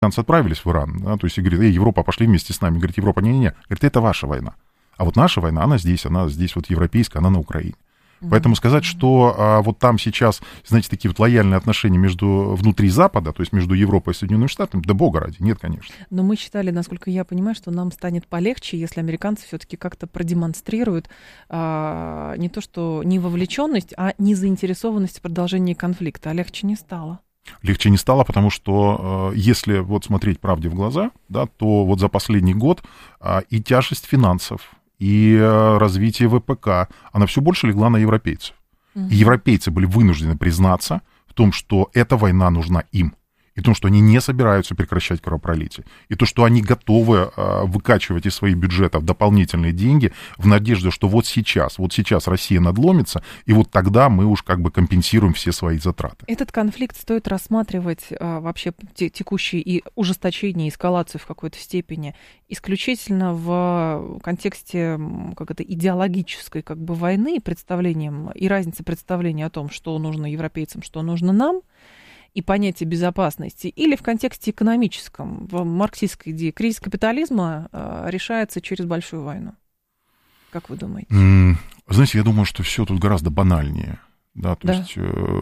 американцы отправились в Иран, да, то есть и говорит, Европа, пошли вместе с нами. Говорит, Европа, не-не-не. Говорит, это ваша война. А вот наша война, она здесь вот европейская, она на Украине. Поэтому сказать, что вот там сейчас, знаете, такие вот лояльные отношения внутри Запада, то есть между Европой и Соединенными Штатами, да бога ради, нет, конечно. Но мы считали, насколько я понимаю, что нам станет полегче, если американцы все-таки как-то продемонстрируют не то что не вовлеченность, а незаинтересованность в продолжении конфликта. А легче не стало. Легче не стало, потому что если вот смотреть правде в глаза, да, то вот за последний год и тяжесть финансов, и развитие ВПК, она все больше легла на европейцев. И европейцы были вынуждены признаться в том, что эта война нужна им. И в том, что они не собираются прекращать кровопролитие. И то, что они готовы выкачивать из своих бюджетов дополнительные деньги в надежде, что вот сейчас Россия надломится, и вот тогда мы уж как бы компенсируем все свои затраты. Этот конфликт стоит рассматривать вообще текущий и ужесточение, эскалацию в какой-то степени исключительно в контексте идеологической как бы войны и представлением, и разницы представления о том, что нужно европейцам, что нужно нам, и понятие безопасности, или в контексте экономическом, в марксистской идее. Кризис капитализма решается через большую войну. Как вы думаете? Знаете, я думаю, что все тут гораздо банальнее. Да, то есть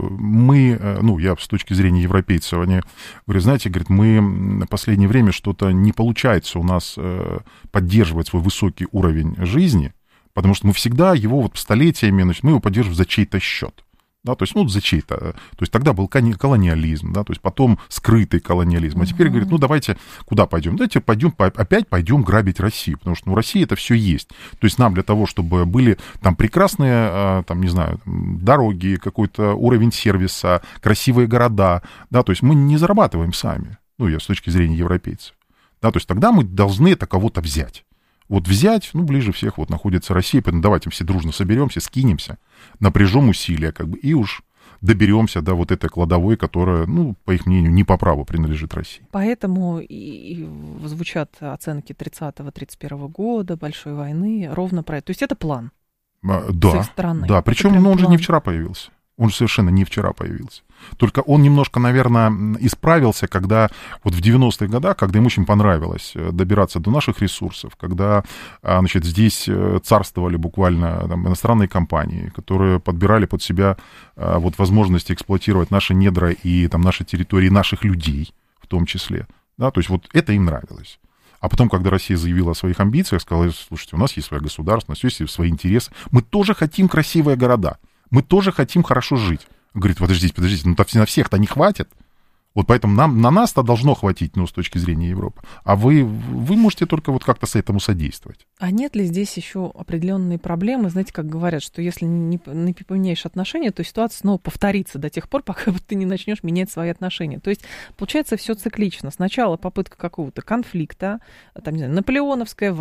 мы, я с точки зрения европейцев, они говорят, знаете, мы в последнее время что-то не получается у нас поддерживать свой высокий уровень жизни, потому что мы всегда его вот столетиями, мы его поддерживаем за чей-то счет. Да, то есть, за чей-то. То есть тогда был колониализм, да, то есть потом скрытый колониализм. А теперь говорит, давайте куда пойдем? Давайте опять пойдем грабить Россию, потому что в России это все есть. То есть нам для того, чтобы были там прекрасные, дороги, какой-то уровень сервиса, красивые города, да, то есть мы не зарабатываем сами, я с точки зрения европейцев. Да, то есть тогда мы должны это кого-то взять. Вот взять, ближе всех вот находится Россия, поэтому давайте все дружно соберемся, скинемся, напряжем усилия, и уж доберемся до вот этой кладовой, которая, по их мнению, не по праву принадлежит России. Поэтому и звучат оценки 30-31 года, большой войны, ровно про это. То есть это план с их стороны. Да, причем он же не вчера появился. Он же совершенно не вчера появился. Только он немножко, наверное, исправился, когда вот в 90-х годах, когда им очень понравилось добираться до наших ресурсов, когда, здесь царствовали буквально иностранные компании, которые подбирали под себя вот возможности эксплуатировать наши недра и наши территории, наших людей в том числе. Да, то есть вот это им нравилось. А потом, когда Россия заявила о своих амбициях, сказала, слушайте, у нас есть своя государственность, есть свои интересы, мы тоже хотим красивые города. Мы тоже хотим хорошо жить. Говорит, подождите, на всех-то не хватит. Вот поэтому на нас-то должно хватить, с точки зрения Европы. А вы можете только вот как-то с этому содействовать. А нет ли здесь еще определенные проблемы? Знаете, как говорят, что если не поменяешь отношения, то ситуация снова повторится до тех пор, пока ты не начнешь менять свои отношения. То есть получается все циклично. Сначала попытка какого-то конфликта, наполеоновская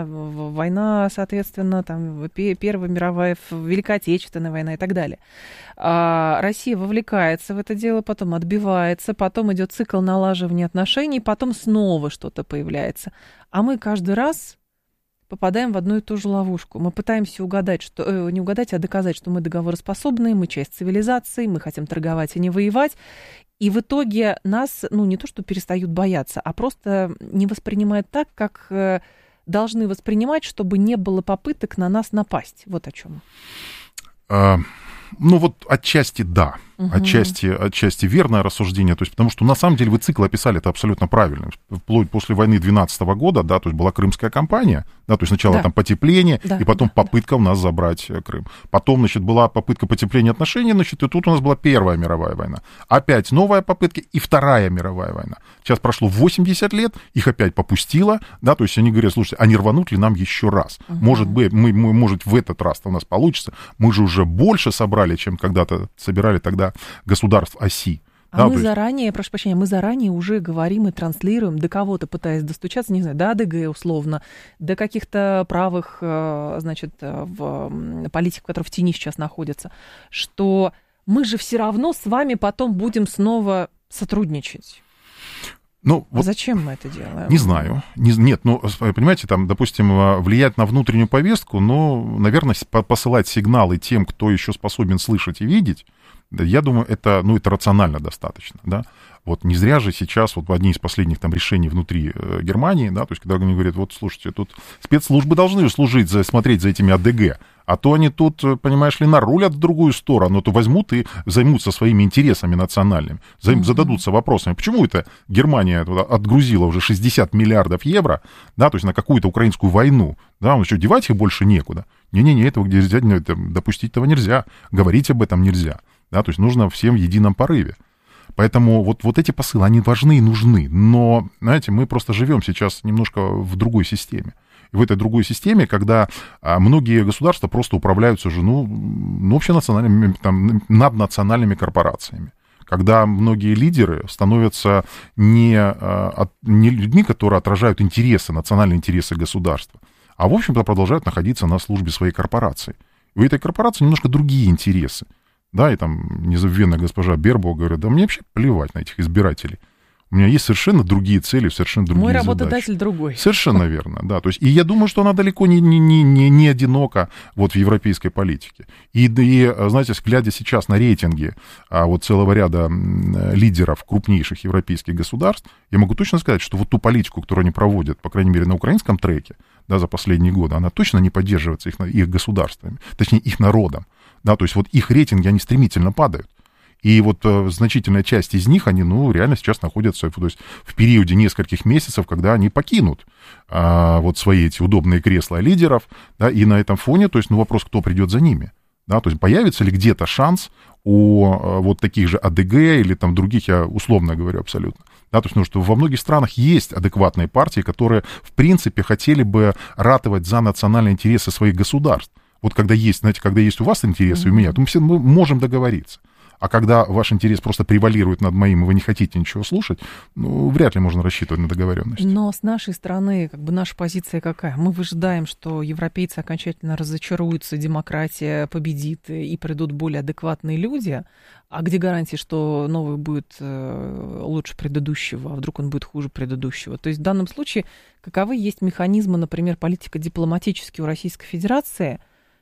война, соответственно, Первая мировая, Великая Отечественная война и так далее. Россия вовлекается в это дело, потом отбивается, потом идет цикл налаживания отношений, потом снова что-то появляется. А мы каждый раз попадаем в одну и ту же ловушку. Мы пытаемся не угадать, а доказать, что мы договороспособные, мы часть цивилизации, мы хотим торговать, а не воевать. И в итоге нас, не то что перестают бояться, а просто не воспринимают так, как должны воспринимать, чтобы не было попыток на нас напасть. Вот о чем. Отчасти да. Отчасти верное рассуждение, то есть, потому что на самом деле вы цикл описали это абсолютно правильно. Вплоть после войны 12 года, да, то есть была Крымская кампания, да, то есть сначала потепление, и потом попытка у нас забрать Крым. Потом, была попытка потепления отношений, и тут у нас была Первая мировая война. Опять новая попытка и Вторая мировая война. Сейчас прошло 80 лет, их опять попустило, да, то есть они говорят, слушайте, а не рванут ли нам еще раз? Может быть, может в этот раз у нас получится, мы же уже больше собрали, чем когда-то собирали тогда государств оси. Мы заранее уже говорим и транслируем, до кого-то пытаясь достучаться, не знаю, до АДГ условно, до каких-то правых, политиков, которые в тени сейчас находятся, что мы же все равно с вами потом будем снова сотрудничать. Зачем мы это делаем? Не знаю. Нет, понимаете, допустим, влиять на внутреннюю повестку, наверное, посылать сигналы тем, кто еще способен слышать и видеть, Да, я думаю, это рационально достаточно, да. Вот не зря же сейчас вот одни из последних там решений внутри Германии, да, то есть когда они говорят, вот слушайте, тут спецслужбы должны служить, смотреть за этими АДГ, а то они тут, понимаешь ли, нарулят в другую сторону, то возьмут и займутся своими интересами национальными, зададутся вопросами, почему это Германия отгрузила уже 60 миллиардов евро, да, то есть на какую-то украинскую войну, да, ну что, девать их больше некуда. Не-не-не, этого нельзя, допустить этого нельзя, говорить об этом нельзя, да, то есть нужно всем в едином порыве. Поэтому вот эти посылы, они важны и нужны, но, знаете, мы просто живем сейчас немножко в другой системе. И в этой другой системе, когда многие государства просто управляются уже, общенациональными, там, наднациональными корпорациями. Когда многие лидеры становятся не людьми, которые отражают интересы, национальные интересы государства, а, в общем-то, продолжают находиться на службе своей корпорации. И у этой корпорации немножко другие интересы. Да, и там незабвенная госпожа Бербок говорит, да мне вообще плевать на этих избирателей. У меня есть совершенно другие цели, совершенно другие задачи. Мой работодатель другой. Совершенно верно, да. То есть, и я думаю, что она далеко не одинока вот в европейской политике. И, знаете, глядя сейчас на рейтинги вот целого ряда лидеров крупнейших европейских государств, я могу точно сказать, что вот ту политику, которую они проводят, по крайней мере, на украинском треке, да, за последние годы, она точно не поддерживается их государствами, точнее, их народом. Да, то есть вот их рейтинги, они стремительно падают. И вот значительная часть из них, они, реально сейчас находятся то есть, в периоде нескольких месяцев, когда они покинут вот свои эти удобные кресла лидеров, да, и на этом фоне, то есть, вопрос, кто придет за ними. Да, то есть появится ли где-то шанс у вот таких же АДГ или там других, я условно говорю абсолютно. Да, то есть, что во многих странах есть адекватные партии, которые, в принципе, хотели бы ратовать за национальные интересы своих государств. Вот когда есть, знаете, когда есть у вас интересы, у меня, то мы можем договориться. А когда ваш интерес просто превалирует над моим, и вы не хотите ничего слушать, вряд ли можно рассчитывать на договоренность. Но с нашей стороны, наша позиция какая? Мы выжидаем, что европейцы окончательно разочаруются, демократия победит, и придут более адекватные люди. А где гарантии, что новый будет лучше предыдущего, а вдруг он будет хуже предыдущего? То есть в данном случае каковы есть механизмы, например, политико-дипломатические у Российской Федерации,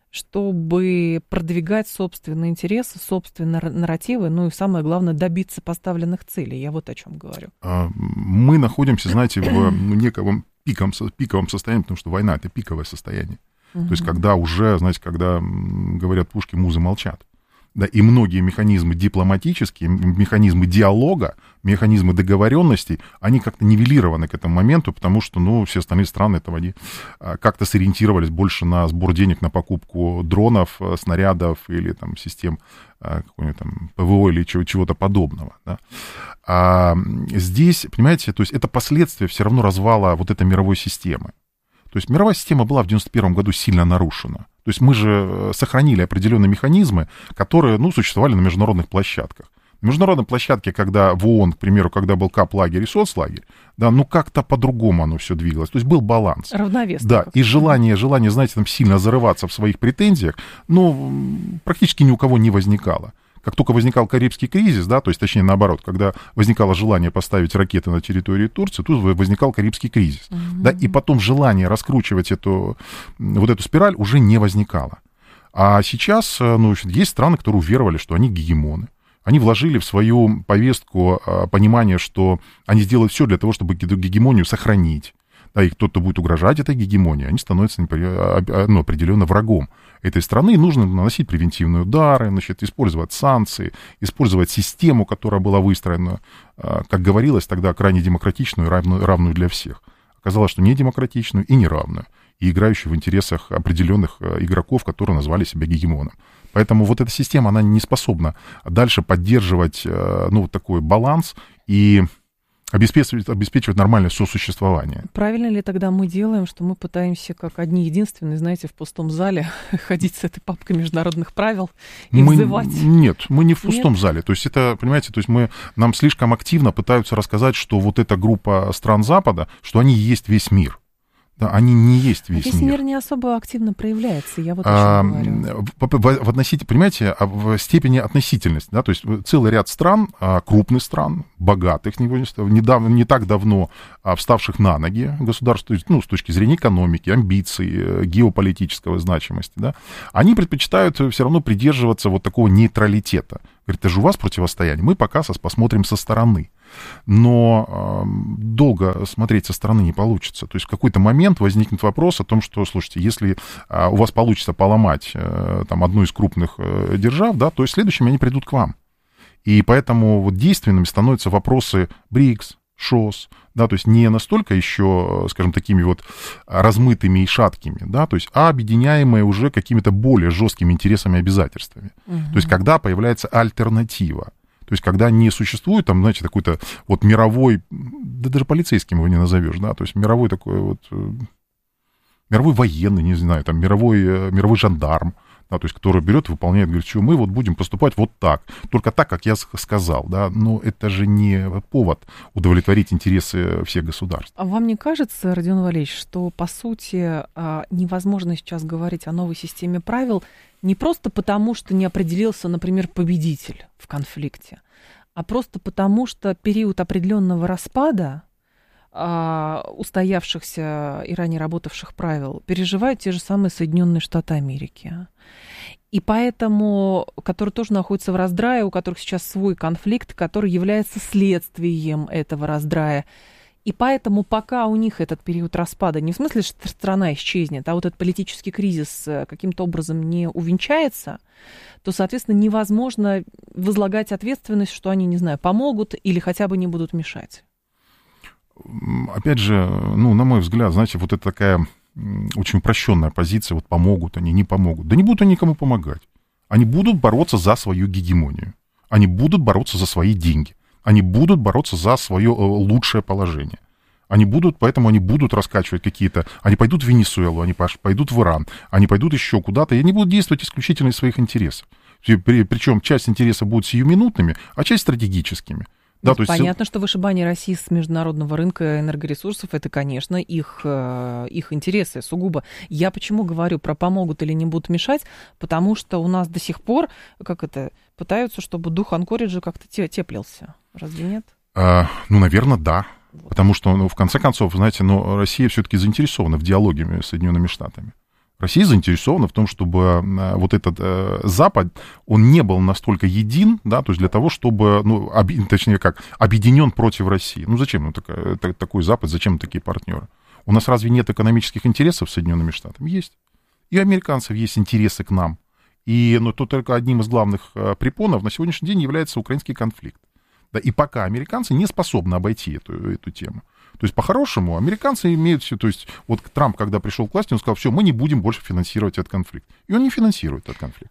чтобы продвигать собственные интересы, собственные нарративы, и самое главное, добиться поставленных целей. Я вот о чем говорю. Мы находимся, знаете, в неком пиковом состоянии, потому что война — это пиковое состояние. То есть когда уже, знаете, когда говорят пушки, музы молчат. Да, и многие механизмы дипломатические, механизмы диалога, механизмы договоренностей, они как-то нивелированы к этому моменту, потому что, все остальные страны этого они как-то сориентировались больше на сбор денег на покупку дронов, снарядов или там систем какой-нибудь там ПВО или чего-то подобного. Да. А здесь, понимаете, то есть это последствия все равно развала вот этой мировой системы. То есть мировая система была в 1991 году сильно нарушена. То есть мы же сохранили определенные механизмы, которые, существовали на международных площадках. На международной площадке, когда в ООН, к примеру, когда был КАП-лагерь и соцлагерь, да, как-то по-другому оно все двигалось. То есть был баланс. Равновесно. Да, и желание, знаете, там сильно зарываться в своих претензиях, практически ни у кого не возникало. Как только возникал Карибский кризис, да, то есть, точнее, наоборот, когда возникало желание поставить ракеты на территории Турции, тут возникал Карибский кризис. Да, и потом желание раскручивать эту спираль уже не возникало. А сейчас, есть страны, которые уверовали, что они гегемоны. Они вложили в свою повестку понимание, что они сделают все для того, чтобы эту гегемонию сохранить. Да, и кто-то будет угрожать этой гегемонии, они становятся определенно врагом этой страны. И нужно наносить превентивные удары, использовать санкции, использовать систему, которая была выстроена, как говорилось тогда, крайне демократичную и равную для всех. Оказалось, что не демократичную и не равную, и играющую в интересах определенных игроков, которые назвали себя гегемоном. Поэтому вот эта система, она не способна дальше поддерживать такой баланс и обеспечивать нормальное сосуществование. Правильно ли тогда мы делаем, что мы пытаемся, как одни единственные, знаете, в пустом зале ходить с этой папкой международных правил и взывать? Нет, мы не в пустом зале. То есть это, понимаете, нам слишком активно пытаются рассказать, что вот эта группа стран Запада, что они и есть весь мир. Да, они не есть весь весь мир не особо активно проявляется, я вот о чем говорю. Понимаете, в степени относительности, да, то есть целый ряд стран, крупных стран, богатых, не так давно вставших на ноги государств, ну, с точки зрения экономики, амбиций, геополитической значимости, да, они предпочитают все равно придерживаться вот такого нейтралитета. Говорит, это же у вас противостояние, мы пока посмотрим со стороны. Но долго смотреть со стороны не получится. То есть в какой-то момент возникнет вопрос о том, что, слушайте, если у вас получится поломать там, одну из крупных держав, да, то следующими они придут к вам. И поэтому вот действенными становятся вопросы БРИКС, ШОС, да, то есть не настолько еще, скажем, такими вот размытыми и шаткими, да, то есть, а объединяемые уже какими-то более жесткими интересами и обязательствами. То есть когда появляется альтернатива. То есть, когда не существует, там, знаете, какой-то вот мировой, да даже полицейским его не назовешь, да, то есть мировой такой вот, мировой военный, не знаю, там, мировой жандарм, да, то есть, который берет, выполняет, говорит, что мы вот будем поступать вот так, только так, как я сказал, да, но это же не повод удовлетворить интересы всех государств. А вам не кажется, Родион Валерьевич, что, по сути, невозможно сейчас говорить о новой системе правил не просто потому, что не определился, например, победитель в конфликте, а просто потому, что период определенного распада устоявшихся и ранее работавших правил переживают те же самые Соединенные Штаты Америки. И поэтому, которые тоже находятся в раздрае, у которых сейчас свой конфликт, который является следствием этого раздрая. И поэтому пока у них этот период распада, не в смысле, что страна исчезнет, а вот этот политический кризис каким-то образом не увенчается, то, соответственно, невозможно возлагать ответственность, что они, не знаю, помогут или хотя бы не будут мешать. Опять же, ну, на мой взгляд, знаете, вот это такая очень упрощенная позиция, вот помогут они, не помогут. Да не будут они никому помогать. Они будут бороться за свою гегемонию. Они будут бороться за свои деньги. Они будут бороться за свое лучшее положение. Поэтому они будут раскачивать какие-то... Они пойдут в Венесуэлу, они пойдут в Иран, они пойдут еще куда-то, и они будут действовать исключительно из своих интересов. Причем часть интересов будут сиюминутными, а часть стратегическими. Да, то есть... Понятно, что вышибание России с международного рынка энергоресурсов, это, конечно, их интересы сугубо. Я почему говорю про помогут или не будут мешать, потому что у нас до сих пор, пытаются, чтобы дух Анкориджа как-то теплился. Разве нет? Ну, наверное, да. Потому что, в конце концов, знаете, Россия все-таки заинтересована в диалоге с Соединенными Штатами. Россия заинтересована в том, чтобы вот этот Запад, он не был настолько един, да, то есть для того, чтобы, объединен против России. Ну, зачем такой Запад, зачем такие партнеры? У нас разве нет экономических интересов с Соединенными Штатами? Есть. И у американцев есть интересы к нам. Но тут только одним из главных препонов на сегодняшний день является украинский конфликт. Да, и пока американцы не способны обойти эту тему. То есть, по-хорошему, американцы имеют все... То есть, вот Трамп, когда пришел к власти, он сказал, все, мы не будем больше финансировать этот конфликт. И он не финансирует этот конфликт.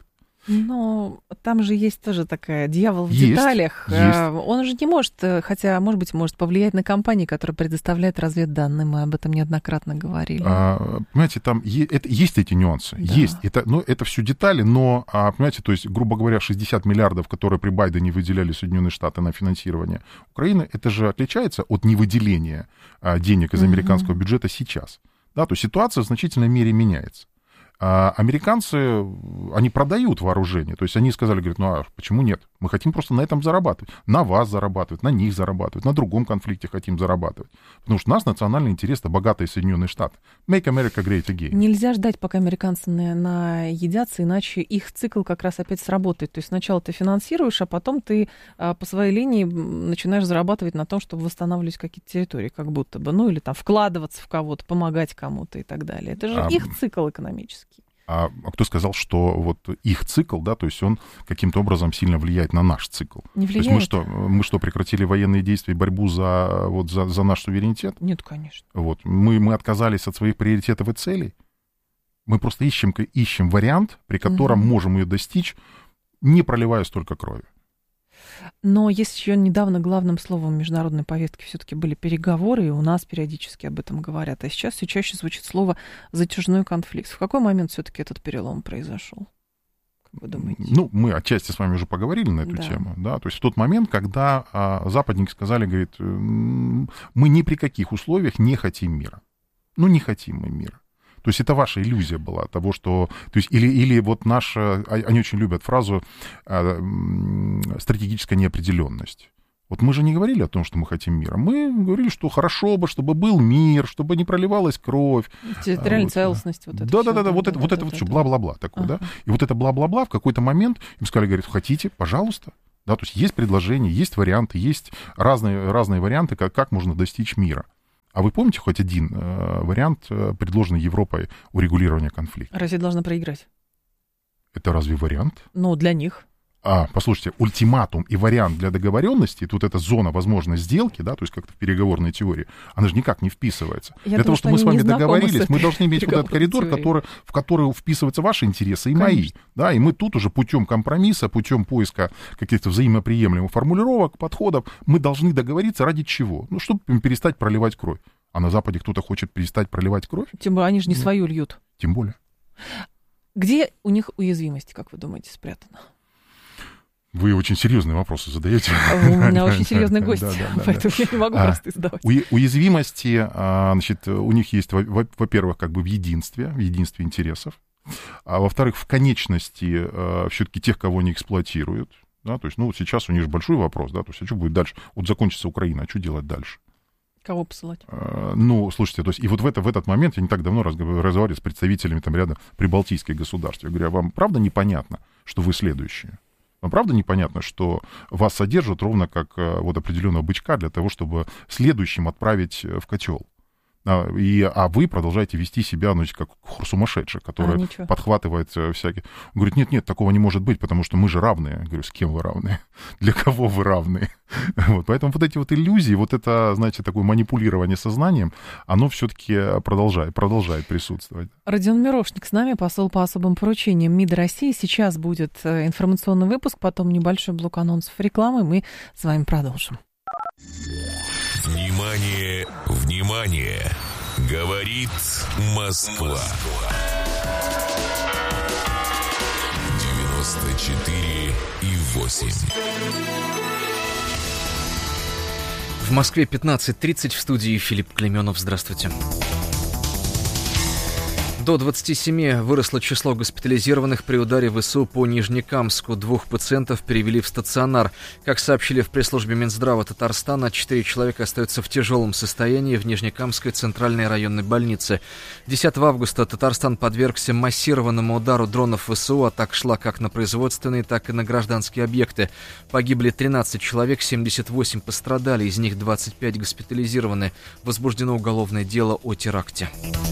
Но там же есть тоже такая дьявол в деталях. Есть. Он же не может, хотя, может быть, может повлиять на компании, которые предоставляют разведданные. Мы об этом неоднократно говорили. Понимаете, там есть эти нюансы. Да. Есть. Это все детали, но, понимаете, то есть, грубо говоря, 60 миллиардов, которые при Байдене выделяли Соединенные Штаты на финансирование Украины, это же отличается от невыделения денег из американского бюджета сейчас. Да, то есть ситуация в значительной мере меняется. Американцы, они продают вооружение. То есть они сказали, говорят, ну а почему нет? Мы хотим просто на этом зарабатывать. На вас зарабатывать, на них зарабатывать, на другом конфликте хотим зарабатывать. Потому что у нас национальный интерес — это богатые Соединенные Штаты. Make America great again. Нельзя ждать, пока американцы наедятся, иначе их цикл как раз опять сработает. То есть сначала ты финансируешь, а потом ты по своей линии начинаешь зарабатывать на том, чтобы восстанавливать какие-то территории, как будто бы. Ну или там вкладываться в кого-то, помогать кому-то и так далее. Это же их цикл экономический. А кто сказал, что вот их цикл, да, то есть он каким-то образом сильно влияет на наш цикл? Не влияет. То есть мы что, прекратили военные действия и борьбу за наш суверенитет? Нет, конечно. Вот. Мы отказались от своих приоритетов и целей? Мы просто ищем вариант, при котором можем ее достичь, не проливая столько крови. Но есть еще недавно главным словом международной повестки все-таки были переговоры, и у нас периодически об этом говорят. А сейчас все чаще звучит слово «затяжной конфликт». В какой момент все-таки этот перелом произошел? Как вы думаете? Ну, мы отчасти с вами уже поговорили на эту тему. Да? То есть в тот момент, когда западники сказали, говорит, мы ни при каких условиях не хотим мира. Ну, не хотим мы мира. То есть это ваша иллюзия была того, что... То есть или вот наша... Они очень любят фразу «стратегическая неопределенность». Вот мы же не говорили о том, что мы хотим мира. Мы говорили, что хорошо бы, чтобы был мир, чтобы не проливалась кровь. Территориальная целостность. Вот да, вот это все бла-бла-бла такое, да. И вот это бла-бла-бла в какой-то момент им сказали, говорят, хотите, пожалуйста. Да, то есть предложения, есть варианты, есть разные варианты, как можно достичь мира. А вы помните хоть один вариант, предложенный Европой урегулирования конфликта? Россия должна проиграть. Это разве вариант? Ну, для них. Послушайте, ультиматум и вариант для договоренности, тут эта зона возможной сделки, да, то есть как-то в переговорной теории, она же никак не вписывается. Для того, чтобы мы с вами договорились, мы должны иметь вот этот коридор, в который вписываются ваши интересы и мои. Да, и мы тут уже путем компромисса, путем поиска каких-то взаимоприемлемых формулировок, подходов, мы должны договориться ради чего? Ну, чтобы перестать проливать кровь. А на Западе кто-то хочет перестать проливать кровь? Тем более, они же не свою льют. Тем более. Где у них уязвимости, как вы думаете, спрятана? Вы очень серьезные вопросы задаете. У меня очень серьезный гость, поэтому я не могу простые задавать. Уязвимости, значит, у них есть, во-первых, как бы в единстве интересов, а во-вторых, в конечности все-таки тех, кого они эксплуатируют. Да, то есть, ну, сейчас у них же большой вопрос, да, то есть, а что будет дальше? Вот закончится Украина, а что делать дальше? Кого посылать? Ну, слушайте, то есть, и вот в этот момент я не так давно разговаривал с представителями там ряда прибалтийских государств. Я говорю, а вам правда непонятно, что вы следующие? Вам правда непонятно, что вас содержат ровно как вот определенного бычка для того, чтобы следующим отправить в котел? А вы продолжаете вести себя, ну, как сумасшедший, который подхватывает всякие... Он говорит, нет, такого не может быть, потому что мы же равные. Я говорю, с кем вы равны? Для кого вы равны? Вот, поэтому вот эти вот иллюзии, вот это, знаете, такое манипулирование сознанием, оно все-таки продолжает присутствовать. Родион Мирошник с нами, посол по особым поручениям МИД России. Сейчас будет информационный выпуск, потом небольшой блок анонсов рекламы. Мы с вами продолжим. Внимание, внимание! Говорит Москва. 94,8. В Москве 15:30, в студии Филипп Клеменов. Здравствуйте. До 27 выросло число госпитализированных при ударе ВСУ по Нижнекамску. 2 пациентов перевели в стационар. Как сообщили в пресс-службе Минздрава Татарстана, 4 человека остаются в тяжелом состоянии в Нижнекамской центральной районной больнице. 10 августа Татарстан подвергся массированному удару дронов ВСУ. Атака шла как на производственные, так и на гражданские объекты. Погибли 13 человек, 78 пострадали, из них 25 госпитализированы. Возбуждено уголовное дело о теракте.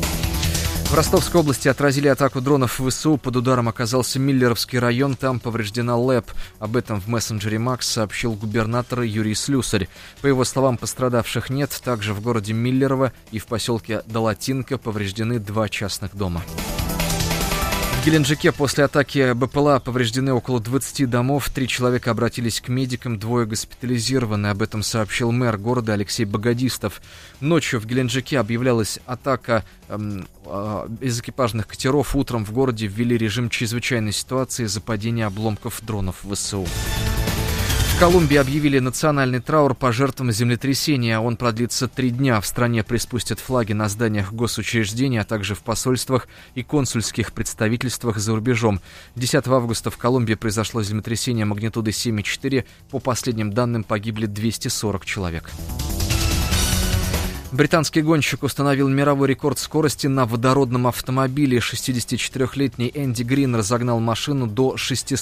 В Ростовской области отразили атаку дронов ВСУ. Под ударом оказался Миллеровский район. Там повреждена ЛЭП. Об этом в мессенджере Макс сообщил губернатор Юрий Слюсарь. По его словам, пострадавших нет. Также в городе Миллерово и в поселке Долатинка повреждены 2 частных дома. В Геленджике после атаки БПЛА повреждены около 20 домов. 3 человека обратились к медикам, 2 госпитализированы. Об этом сообщил мэр города Алексей Богодистов. Ночью в Геленджике объявлялась атака из экипажных катеров. Утром в городе ввели режим чрезвычайной ситуации из-за падения обломков дронов ВСУ. В Колумбии объявили национальный траур по жертвам землетрясения. Он продлится 3 дня. В стране приспустят флаги на зданиях госучреждений, а также в посольствах и консульских представительствах за рубежом. 10 августа в Колумбии произошло землетрясение магнитудой 7,4. По последним данным, погибли 240 человек. Британский гонщик установил мировой рекорд скорости на водородном автомобиле. 64-летний Энди Грин разогнал машину до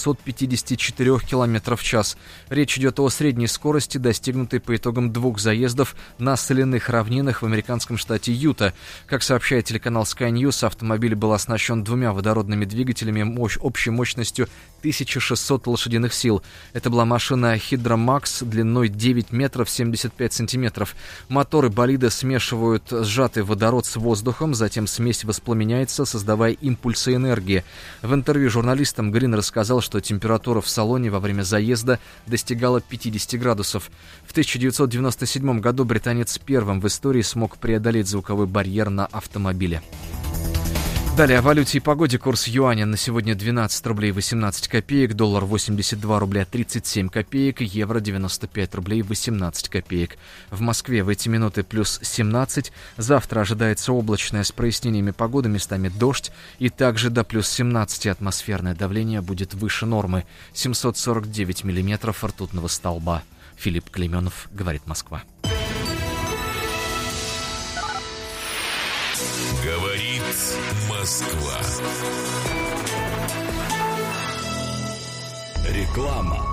654 км в час. Речь идет о средней скорости, достигнутой по итогам 2 заездов на соляных равнинах в американском штате Юта. Как сообщает телеканал Sky News, автомобиль был оснащен 2 водородными двигателями общей мощностью 1600 лошадиных сил. Это была машина Hydra Max длиной 9 метров 75 сантиметров. Моторы болида смешивают сжатый водород с воздухом, затем смесь воспламеняется, создавая импульсы энергии. В интервью журналистам Грин рассказал, что температура в салоне во время заезда достигала 50 градусов. В 1997 году британец первым в истории смог преодолеть звуковой барьер на автомобиле. Далее о валюте и погоде. Курс юаня на сегодня 12 рублей 18 копеек, доллар 82 рубля 37 копеек, евро 95 рублей 18 копеек. В Москве в эти минуты плюс 17. Завтра ожидается облачная с прояснениями погоды, местами дождь. И также до плюс 17 атмосферное давление будет выше нормы. 749 миллиметров ртутного столба. Филипп Клейменов, говорит Москва. Говорит Москва. Реклама.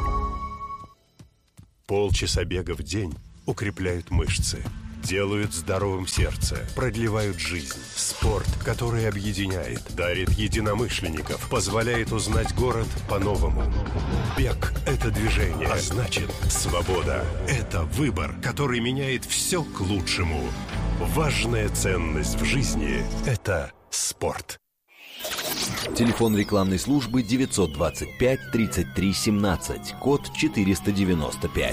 Полчаса бега в день укрепляют мышцы, делают здоровым сердце, продлевают жизнь. Спорт, который объединяет, дарит единомышленников, позволяет узнать город по-новому. Бег – это движение, а значит, свобода – это выбор, который меняет все к лучшему. Важная ценность в жизни – это спорт. Телефон рекламной службы 925 33 17, код 495.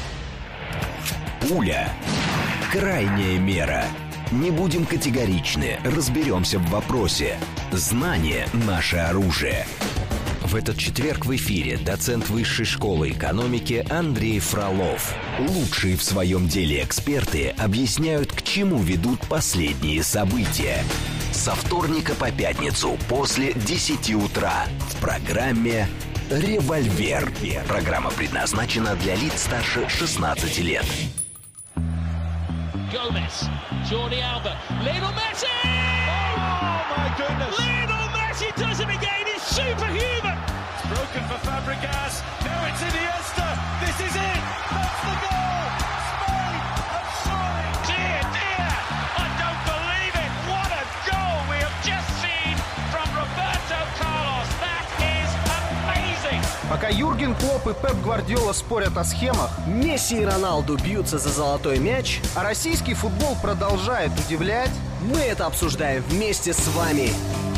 Пуля. Крайняя мера. Не будем категоричны, разберемся в вопросе. Знание – наше оружие. В этот четверг в эфире доцент Высшей школы экономики Андрей Фролов. Лучшие в своем деле эксперты объясняют, к чему ведут последние события. Со вторника по пятницу после 10 утра в программе «Револьвер». Программа предназначена для лиц старше 16 лет. Gomez, Jordi Alba, Lionel Messi! Oh my goodness! Lionel Messi does it again. He's superhuman. It's broken for Fabregas. Now it's Iniesta. This is it. That's the goal. Spain have scored. Dear, dear, I don't believe it. What a goal we have just seen from Roberto Carlos. That is amazing. Пока Юрген Клопп и Пеп Гвардиола спорят о схемах, Месси и Роналду бьются за золотой мяч, а российский футбол продолжает удивлять, мы это обсуждаем вместе с вами.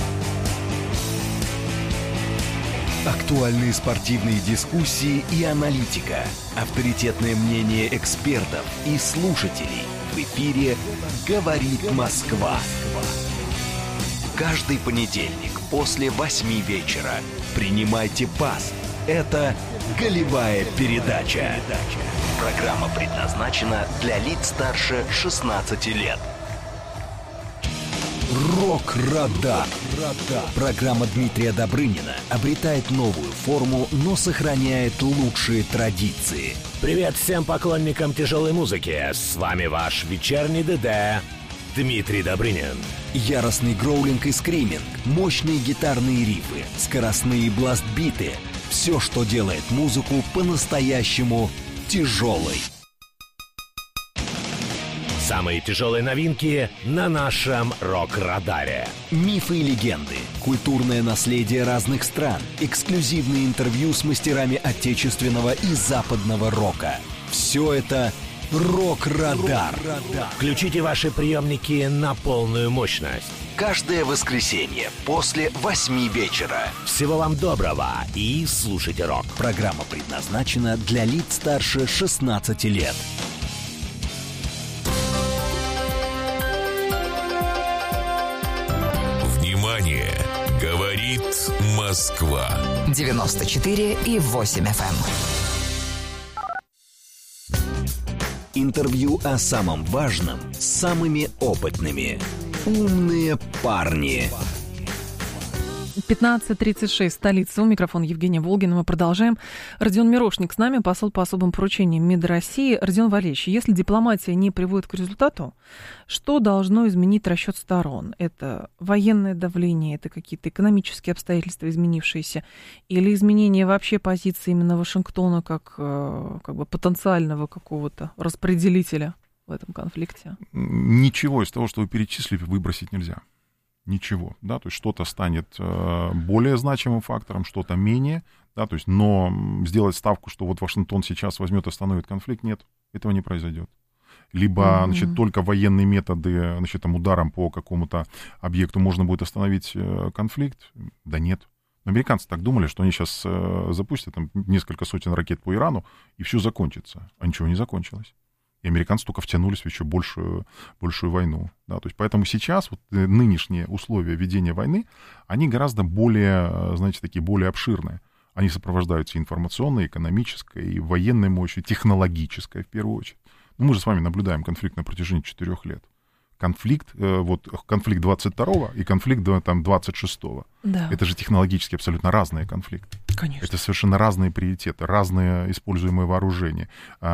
Актуальные спортивные дискуссии и аналитика. Авторитетное мнение экспертов и слушателей. В эфире «Говорит Москва». Каждый понедельник после 8 вечера. Принимайте пас. Это «Голевая передача». Программа предназначена для лиц старше 16 лет. Рок-радар. Программа Дмитрия Добрынина обретает новую форму, но сохраняет лучшие традиции. Привет всем поклонникам тяжелой музыки. С вами ваш вечерний ДД Дмитрий Добрынин. Яростный гроулинг и скриминг, мощные гитарные рифы, скоростные бластбиты. Все, что делает музыку по-настоящему тяжелой. Самые тяжелые новинки на нашем рок-радаре. Мифы и легенды, культурное наследие разных стран, эксклюзивные интервью с мастерами отечественного и западного рока. Все это «Рок-радар». Включите ваши приемники на полную мощность. Каждое воскресенье после 8 вечера. Всего вам доброго и слушайте рок. Программа предназначена для лиц старше 16 лет. Внимание! Говорит Москва. 94,8 FM. Интервью о самом важном с самыми опытными. Умные парни. 15:36, столица. У микрофона Евгения Волгина. Мы продолжаем. Родион Мирошник с нами, посол по особым поручениям МИД России. Родион Валерьевич, если дипломатия не приводит к результату, что должно изменить расчет сторон? Это военное давление, это какие-то экономические обстоятельства изменившиеся, или изменение вообще позиции именно Вашингтона как бы потенциального какого-то распределителя в этом конфликте? Ничего из того, что вы перечислили, выбросить нельзя. Ничего, да, то есть что-то станет более значимым фактором, что-то менее, да, то есть, но сделать ставку, что вот Вашингтон сейчас возьмет и остановит конфликт, нет, этого не произойдет. Либо, значит, только военные методы, значит, там, ударом по какому-то объекту можно будет остановить конфликт, да нет. Американцы так думали, что они сейчас запустят там несколько сотен ракет по Ирану, и все закончится, а ничего не закончилось. И и американцы только втянулись в еще большую войну. Да, то есть поэтому сейчас вот нынешние условия ведения войны, они гораздо более, знаете, такие более обширные. Они сопровождаются информационной, экономической, и военной мощью, технологической в первую очередь. Ну, мы же с вами наблюдаем конфликт на протяжении 4 лет. Конфликт 22-го и конфликт там, 26-го. Да. Это же технологически абсолютно разные конфликты. Конечно. Это совершенно разные приоритеты, разные используемые вооружения,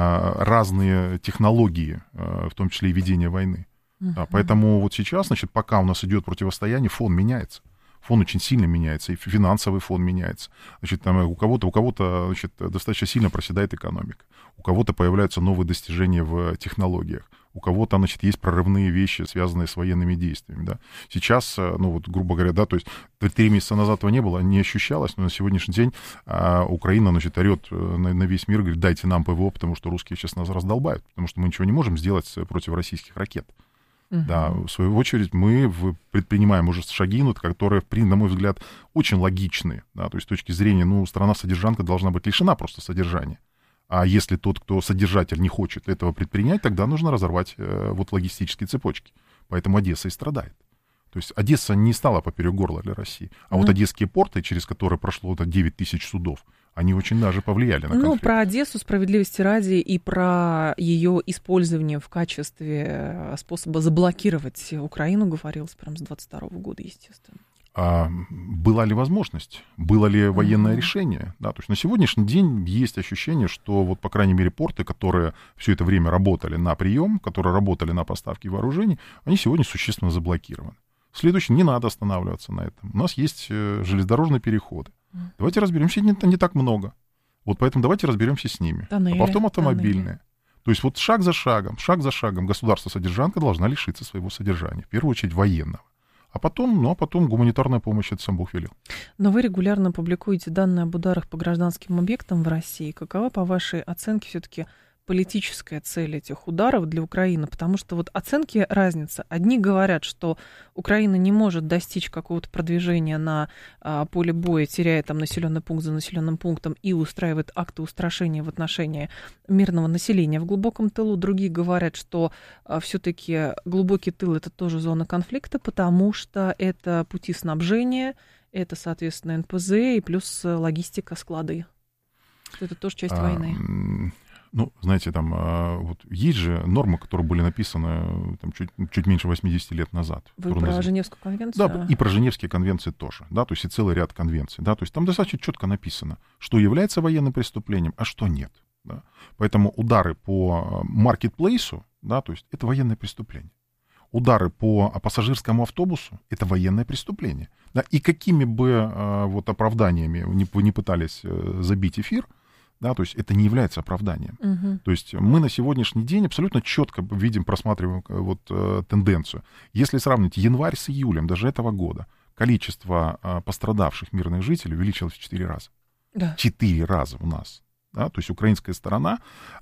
разные технологии, в том числе и ведения войны. Да, поэтому вот сейчас, значит, пока у нас идет противостояние, фон меняется. Фон очень сильно меняется, и финансовый фон меняется. Значит, там у кого-то значит, достаточно сильно проседает экономика. У кого-то появляются новые достижения в технологиях. У кого-то, значит, есть прорывные вещи, связанные с военными действиями. Да. Сейчас, ну вот, грубо говоря, да, то есть 3 месяца назад этого не было, не ощущалось, но на сегодняшний день Украина, значит, орет на весь мир, говорит, дайте нам ПВО, потому что русские сейчас нас раздолбают, потому что мы ничего не можем сделать против российских ракет. Да, в свою очередь мы предпринимаем уже шаги, которые, на мой взгляд, очень логичные. Да, то есть с точки зрения, ну, страна-содержанка должна быть лишена просто содержания. А если тот, кто содержатель, не хочет этого предпринять, тогда нужно разорвать вот логистические цепочки. Поэтому Одесса и страдает. То есть Одесса не стала поперек горла для России. А вот одесские порты, через которые прошло 9 тысяч судов, они очень даже повлияли на конфликт. Ну, про Одессу, справедливости ради, и про ее использование в качестве способа заблокировать Украину говорилось прямо с 22 года, естественно. А была ли возможность? Было ли военное решение? Да, то есть на сегодняшний день есть ощущение, что вот, по крайней мере, порты, которые все это время работали на прием, которые работали на поставки вооружений, они сегодня существенно заблокированы. Следующее, не надо останавливаться на этом. У нас есть железнодорожные переходы. Давайте разберемся, не так много. Вот поэтому давайте разберемся с ними. Тоннели, а потом автомобильные. То есть вот шаг за шагом государство-содержанка должна лишиться своего содержания. В первую очередь военного. А потом гуманитарная помощь, это сам Бог велел. Но вы регулярно публикуете данные об ударах по гражданским объектам в России. Какова, по вашей оценке, все-таки политическая цель этих ударов для Украины? Потому что вот оценки разница. Одни говорят, что Украина не может достичь какого-то продвижения на поле боя, теряя там населенный пункт за населенным пунктом, и устраивает акты устрашения в отношении мирного населения в глубоком тылу. Другие говорят, что все-таки глубокий тыл — это тоже зона конфликта, потому что это пути снабжения, это, соответственно, НПЗ и плюс логистика, склады. Что это тоже часть войны. Ну, знаете, там вот есть же нормы, которые были написаны там, чуть меньше 80 лет назад. Вы про Женевскую конвенцию? Да, и про Женевские конвенции тоже. Да, то есть и целый ряд конвенций. Да, то есть там достаточно четко написано, что является военным преступлением, а что нет. Да. Поэтому удары по маркетплейсу, да, то есть это военное преступление. Удары по пассажирскому автобусу — это военное преступление. Да, и какими бы вот оправданиями вы не пытались забить эфир, да, то есть это не является оправданием. То есть мы на сегодняшний день абсолютно четко видим, просматриваем вот тенденцию. Если сравнить январь с июлем даже этого года, количество пострадавших мирных жителей увеличилось в 4 раза. Да. 4 раза у нас. Да, то есть украинская сторона,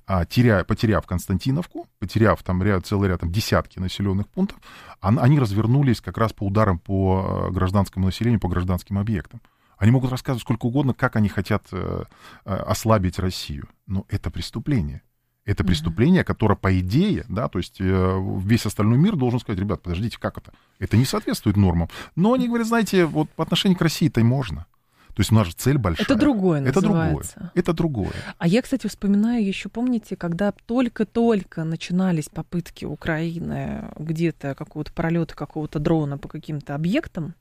потеряв Константиновку, потеряв там целый ряд, там, десятки населенных пунктов, они развернулись как раз по ударам по гражданскому населению, по гражданским объектам. Они могут рассказывать сколько угодно, как они хотят ослабить Россию. Но это преступление. Это преступление, которое, по идее, да, то есть весь остальной мир должен сказать: ребят, подождите, как это? Это не соответствует нормам. Но они говорят, знаете, вот по отношению к России-то и можно. То есть у нас же цель большая. Это другое называется. Это другое. А я, кстати, вспоминаю еще, помните, когда только-только начинались попытки Украины где-то какого-то пролета какого-то дрона по каким-то объектам,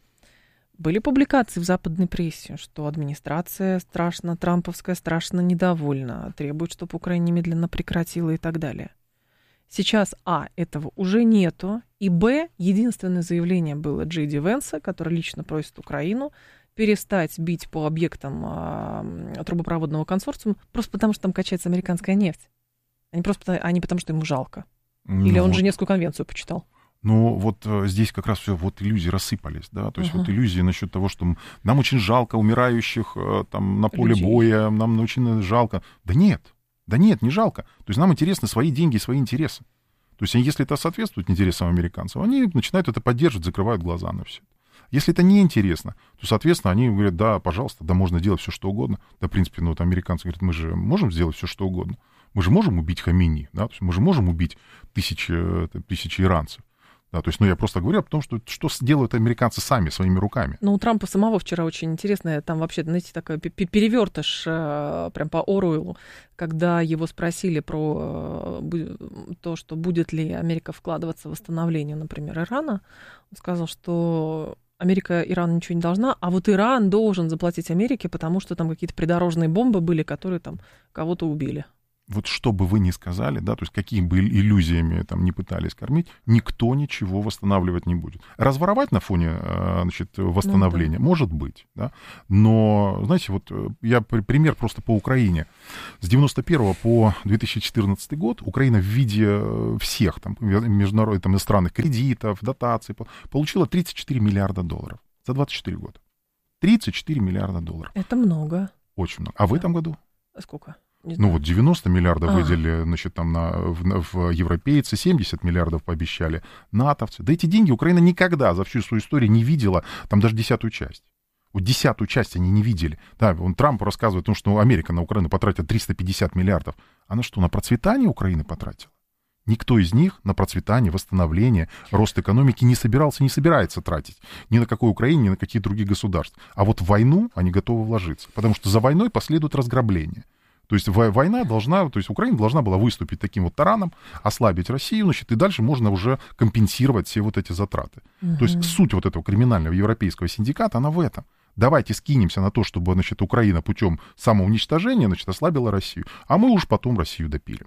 были публикации в западной прессе, что администрация трамповская страшно недовольна, требует, чтобы Украина немедленно прекратила и так далее. Сейчас, этого уже нету, и, единственное заявление было Джей Ди Венса, который лично просит Украину перестать бить по объектам трубопроводного консорциума, просто потому что там качается американская нефть, а не потому что ему жалко. Или он Женевскую конвенцию почитал. Ну, вот здесь как раз все, вот иллюзии рассыпались, да, то есть вот иллюзии насчет того, что нам очень жалко умирающих там на поле боя, нам очень жалко. Да нет, не жалко. То есть нам интересны свои деньги и свои интересы. То есть если это соответствует интересам американцев, они начинают это поддерживать, закрывают глаза на все. Если это неинтересно, то, соответственно, они говорят: да, пожалуйста, да, можно делать все, что угодно. Да, в принципе, ну, вот американцы говорят: мы же можем сделать все, что угодно. Мы же можем убить Хамини, да? То есть мы же можем убить тысячи иранцев. Да, то есть, я просто говорю о том, что делают американцы сами, своими руками. У Трампа самого вчера очень интересно, там вообще, знаете, такой перевертыш прям по Оруэллу, когда его спросили про то, что будет ли Америка вкладываться в восстановление, например, Ирана, он сказал, что Америка Ирану ничего не должна, а вот Иран должен заплатить Америке, потому что там какие-то придорожные бомбы были, которые там кого-то убили. Вот что бы вы ни сказали, да, то есть какими бы иллюзиями там не пытались кормить, никто ничего восстанавливать не будет. Разворовать на фоне, восстановления может быть, да, но, знаете, вот я пример просто по Украине. С 91 по 2014 год Украина в виде всех там международных, там, иностранных кредитов, дотаций получила $34 миллиарда за 24 года. 34 миллиарда долларов. Это много. Очень много. А в этом году? Сколько? 90 миллиардов выделили, значит, там в европейцы, 70 миллиардов пообещали натовцы. Да эти деньги Украина никогда за всю свою историю не видела, там даже 10-ю часть. Вот 10-ю часть они не видели. Да, Трамп рассказывает о том, что Америка на Украину потратит 350 миллиардов. Она что, на процветание Украины потратила? Никто из них на процветание, восстановление, рост экономики не собирается тратить. Ни на какой Украине, ни на какие другие государства. А вот в войну они готовы вложиться. Потому что за войной последует разграбление. То есть война Украина должна была выступить таким вот тараном, ослабить Россию, значит, и дальше можно уже компенсировать все вот эти затраты. То есть суть вот этого криминального европейского синдиката, она в этом. Давайте скинемся на то, чтобы, значит, Украина путем самоуничтожения, значит, ослабила Россию, а мы уж потом Россию допилим.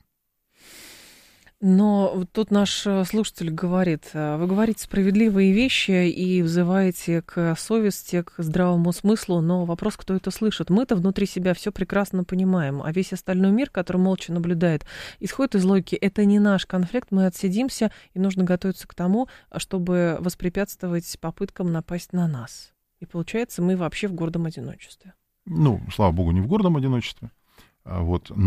Но тут наш слушатель говорит, вы говорите справедливые вещи и взываете к совести, к здравому смыслу, но вопрос, кто это слышит. Мы-то внутри себя все прекрасно понимаем, а весь остальной мир, который молча наблюдает, исходит из логики, это не наш конфликт, мы отсидимся, и нужно готовиться к тому, чтобы воспрепятствовать попыткам напасть на нас. И получается, мы вообще в гордом одиночестве. Слава богу, не в гордом одиночестве. Вот.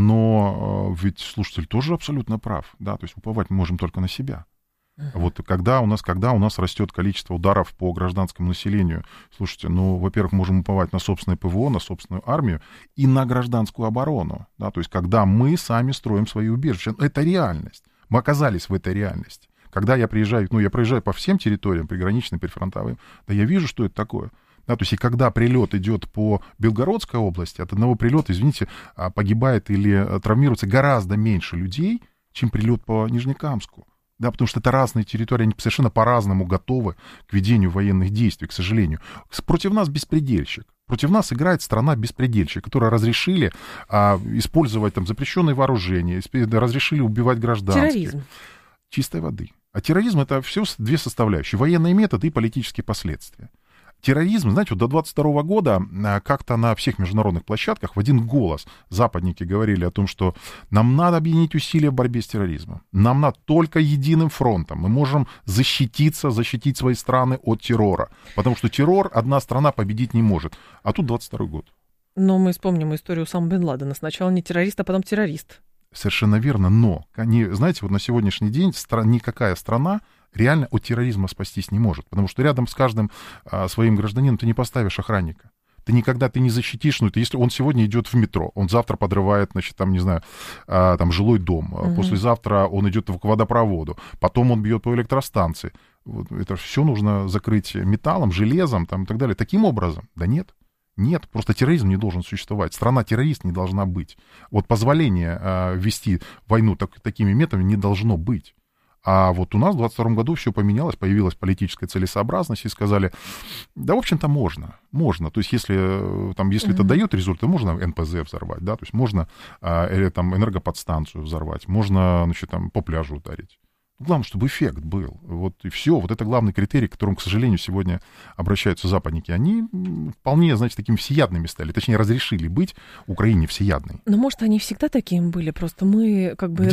Но ведь слушатель тоже абсолютно прав, да, то есть уповать мы можем только на себя. Вот когда у нас растет количество ударов по гражданскому населению, слушайте, во-первых, можем уповать на собственное ПВО, на собственную армию и на гражданскую оборону, да, то есть когда мы сами строим свои убежища, это реальность, мы оказались в этой реальности. Когда я проезжаю по всем территориям, приграничным, прифронтовым, да, я вижу, что это такое. Да, то есть и когда прилет идет по Белгородской области, от одного прилета, извините, погибает или травмируется гораздо меньше людей, чем прилет по Нижнекамску. Да, потому что это разные территории, они совершенно по-разному готовы к ведению военных действий, к сожалению. Против нас беспредельщик. Против нас играет страна-беспредельщик, которая разрешили использовать там запрещенные вооружения, разрешили убивать гражданских. Терроризм. Чистой воды. А терроризм — это все две составляющие. Военные методы и политические последствия. Терроризм, знаете, вот до 22 года как-то на всех международных площадках в один голос западники говорили о том, что нам надо объединить усилия в борьбе с терроризмом. Нам надо только единым фронтом. Мы можем защитить свои страны от террора. Потому что террор одна страна победить не может. А тут 22 год. Но мы вспомним историю Усама бен Ладена. Сначала не террорист, а потом террорист. Совершенно верно, но, знаете, вот на сегодняшний день никакая страна реально от терроризма спастись не может, потому что рядом с каждым своим гражданином ты не поставишь охранника. Ты никогда не защитишь, если он сегодня идет в метро, он завтра подрывает, значит, там, не знаю, там жилой дом, послезавтра он идет к водопроводу, потом он бьет по электростанции. Вот, это все нужно закрыть металлом, железом там, и так далее. Таким образом? Да нет. Нет, просто терроризм не должен существовать. Страна-террорист не должна быть. Вот позволение вести войну такими методами не должно быть. А вот у нас в 22 году все поменялось, появилась политическая целесообразность, и сказали, да, в общем-то, можно. То есть, если это дает результат, можно НПЗ взорвать, да, то есть можно энергоподстанцию взорвать, можно, значит, там, по пляжу ударить. Главное, чтобы эффект был. Вот и все. Вот это главный критерий, к которому, к сожалению, сегодня обращаются западники. Они вполне, значит, такими всеядными стали. Точнее, разрешили быть Украине всеядной. Но, может, они всегда такими были. Просто мы,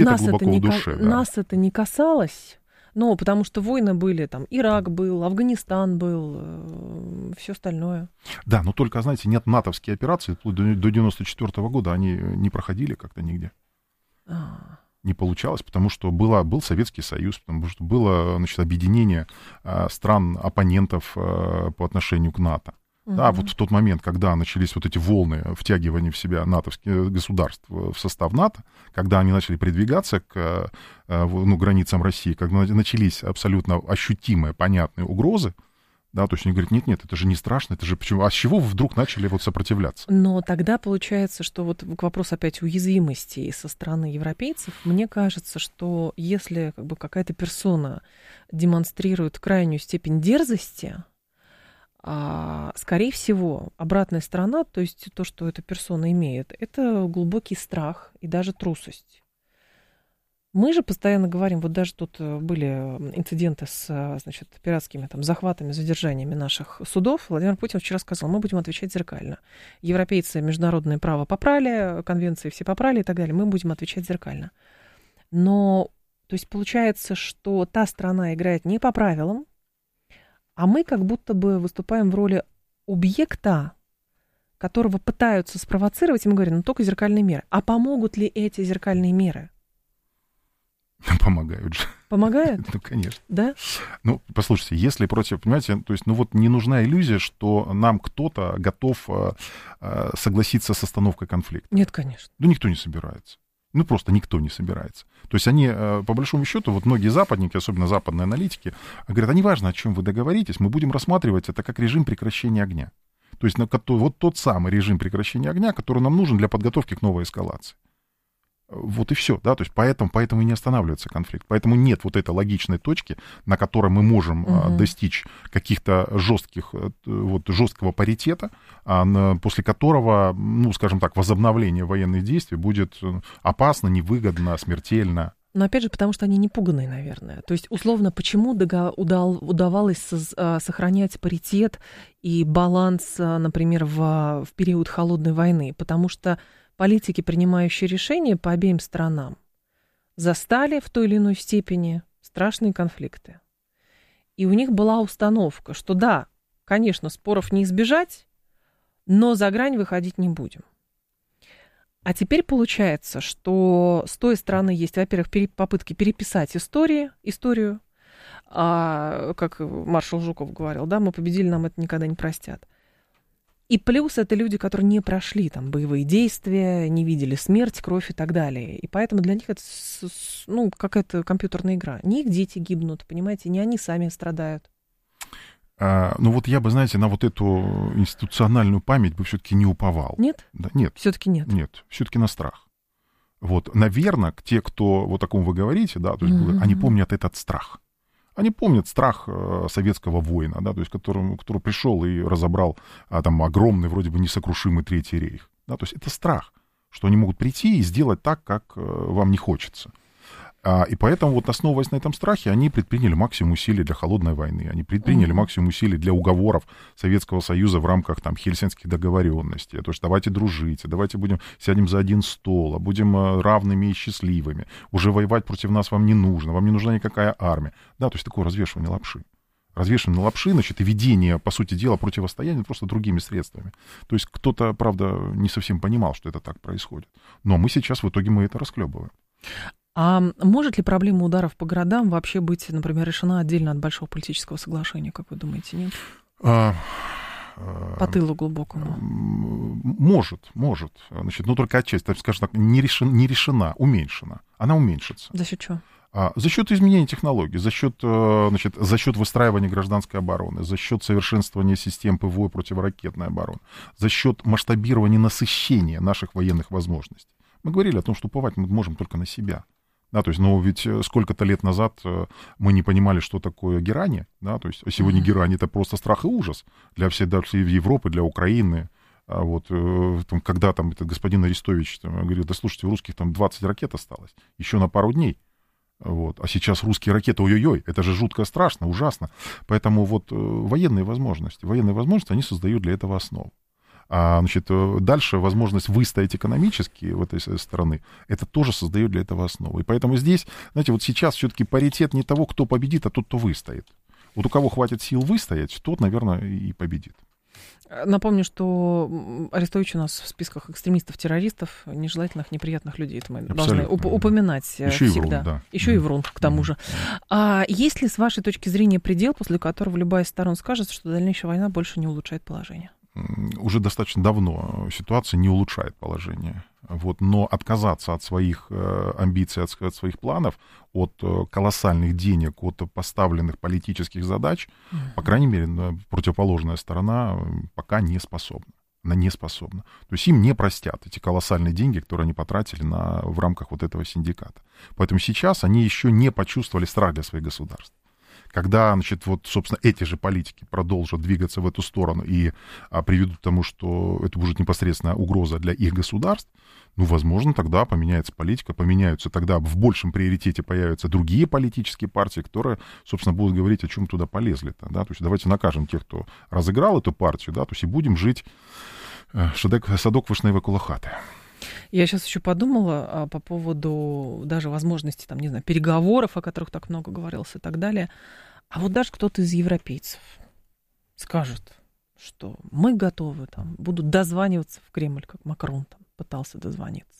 нас это не касалось. Ну, потому что войны были, там, Ирак был, Афганистан был, все остальное. Да, но только, знаете, нет натовские операции. Вплоть до 94 года они не проходили как-то нигде. Не получалось, потому что был Советский Союз, потому что было, значит, объединение стран-оппонентов по отношению к НАТО. Да, вот в тот момент, когда начались вот эти волны втягивания в себя натовских государств в состав НАТО, когда они начали придвигаться к границам России, когда начались абсолютно ощутимые, понятные угрозы, да, то есть они говорят, нет, это же не страшно, это же почему? А с чего вы вдруг начали вот сопротивляться? Но тогда получается, что вот к вопросу опять уязвимости со стороны европейцев, мне кажется, что если как бы какая-то персона демонстрирует крайнюю степень дерзости, скорее всего, обратная сторона, то есть то, что эта персона имеет, это глубокий страх и даже трусость. Мы же постоянно говорим, вот даже тут были инциденты с, значит, пиратскими там захватами, задержаниями наших судов. Владимир Путин вчера сказал, мы будем отвечать зеркально. Европейцы международное право попрали, конвенции все попрали и так далее. Мы будем отвечать зеркально. Но, то есть получается, что та страна играет не по правилам, а мы как будто бы выступаем в роли объекта, которого пытаются спровоцировать, и мы говорим, ну только зеркальные меры. А помогут ли эти зеркальные меры? Помогают же. Помогают? Ну, конечно. Да? Ну, послушайте, если против, понимаете, то есть, ну вот не нужна иллюзия, что нам кто-то готов согласиться с остановкой конфликта. Нет, конечно. Ну, никто не собирается. Ну, просто никто не собирается. То есть они, по большому счету, вот многие западники, особенно западные аналитики, говорят, а неважно, о чем вы договоритесь, мы будем рассматривать это как режим прекращения огня. То есть вот тот самый режим прекращения огня, который нам нужен для подготовки к новой эскалации. Вот и все, да, то есть поэтому и не останавливается конфликт. Поэтому нет вот этой логичной точки, на которой мы можем достичь каких-то жесткого паритета, после которого, ну, скажем так, возобновление военных действий будет опасно, невыгодно, смертельно. Но опять же, потому что они не пуганные, наверное. То есть, условно, почему удавалось сохранять паритет и баланс, например, в период холодной войны? Потому что политики, принимающие решения по обеим сторонам, застали в той или иной степени страшные конфликты. И у них была установка, что да, конечно, споров не избежать, но за грань выходить не будем. А теперь получается, что с той стороны есть, во-первых, попытки переписать историю, как маршал Жуков говорил, да, мы победили, нам это никогда не простят. И плюс это люди, которые не прошли там боевые действия, не видели смерть, кровь и так далее. И поэтому для них это, ну, какая-то компьютерная игра. Не их дети гибнут, понимаете, не они сами страдают. Ну вот я бы, знаете, на вот эту институциональную память бы все-таки не уповал. Нет? Да, нет. Все-таки нет? Нет, все-таки на страх. Вот, наверное, те, кто вот о ком вы говорите, да, то есть они помнят этот страх. Они помнят страх советского воина, да, то есть который пришел и разобрал там огромный, вроде бы несокрушимый Третий рейх. Да, то есть это страх, что они могут прийти и сделать так, как вам не хочется. И поэтому, вот основываясь на этом страхе, они предприняли максимум усилий для холодной войны, они предприняли максимум усилий для уговоров Советского Союза в рамках там Хельсинских договоренностей. То есть давайте дружить, давайте сядем за один стол, будем равными и счастливыми. Уже воевать против нас вам не нужно, вам не нужна никакая армия. Да, то есть такое развешивание лапши. Развешивание лапши, значит, и ведение, по сути дела, противостояния просто другими средствами. То есть кто-то, правда, не совсем понимал, что это так происходит. Но мы сейчас в итоге это расхлебываем. А может ли проблема ударов по городам вообще быть, например, решена отдельно от большого политического соглашения, как вы думаете, нет? По тылу глубокому. Может. Значит, но только отчасти, скажем так, не решена, уменьшена. Она уменьшится. За счет чего? За счет изменения технологий, за счет выстраивания гражданской обороны, за счет совершенствования систем ПВО и противоракетной обороны, за счет масштабирования, насыщения наших военных возможностей. Мы говорили о том, что уповать мы можем только на себя. Да, то есть, но ведь сколько-то лет назад мы не понимали, что такое герани, да, то есть сегодня герани — это просто страх и ужас для всей Европы, для Украины. А вот когда там этот господин Арестович говорил, да слушайте, у русских там 20 ракет осталось, еще на пару дней. Вот. А сейчас русские ракеты, ой-ой-ой, это же жутко страшно, ужасно. Поэтому вот военные возможности, они создают для этого основу. Значит, дальше возможность выстоять экономически в этой стороны, это тоже создает для этого основу. И поэтому здесь, знаете, вот сейчас все-таки паритет не того, кто победит, а тот, кто выстоит. Вот у кого хватит сил выстоять, тот, наверное, и победит. Напомню, что Арестович у нас в списках экстремистов-террористов, нежелательных, неприятных людей. Это мы должны упоминать еще всегда. И врун, да. Еще и врун, к тому же. А есть ли, с вашей точки зрения, предел, после которого любая из сторон скажет, что дальнейшая война больше не улучшает положение? уже достаточно давно ситуация не улучшает положение. Вот, но отказаться от своих амбиций, от своих планов, от колоссальных денег, от поставленных политических задач, по крайней мере, противоположная сторона пока не способна. Она не способна. То есть им не простят эти колоссальные деньги, которые они потратили в рамках вот этого синдиката. Поэтому сейчас они еще не почувствовали страх для своих государств. Когда, значит, вот, собственно, эти же политики продолжат двигаться в эту сторону и приведут к тому, что это будет непосредственная угроза для их государств, ну, возможно, тогда поменяется политика, поменяются, тогда в большем приоритете появятся другие политические партии, которые, собственно, будут говорить, о чем туда полезли-то, да, то есть давайте накажем тех, кто разыграл эту партию, да, то есть и будем жить садок вишневой кулахаты. Я сейчас еще подумала по поводу даже возможности, там, не знаю, переговоров, о которых так много говорилось и так далее. А вот даже кто-то из европейцев скажет, что мы готовы, там, будут дозваниваться в Кремль, как Макрон там пытался дозвониться.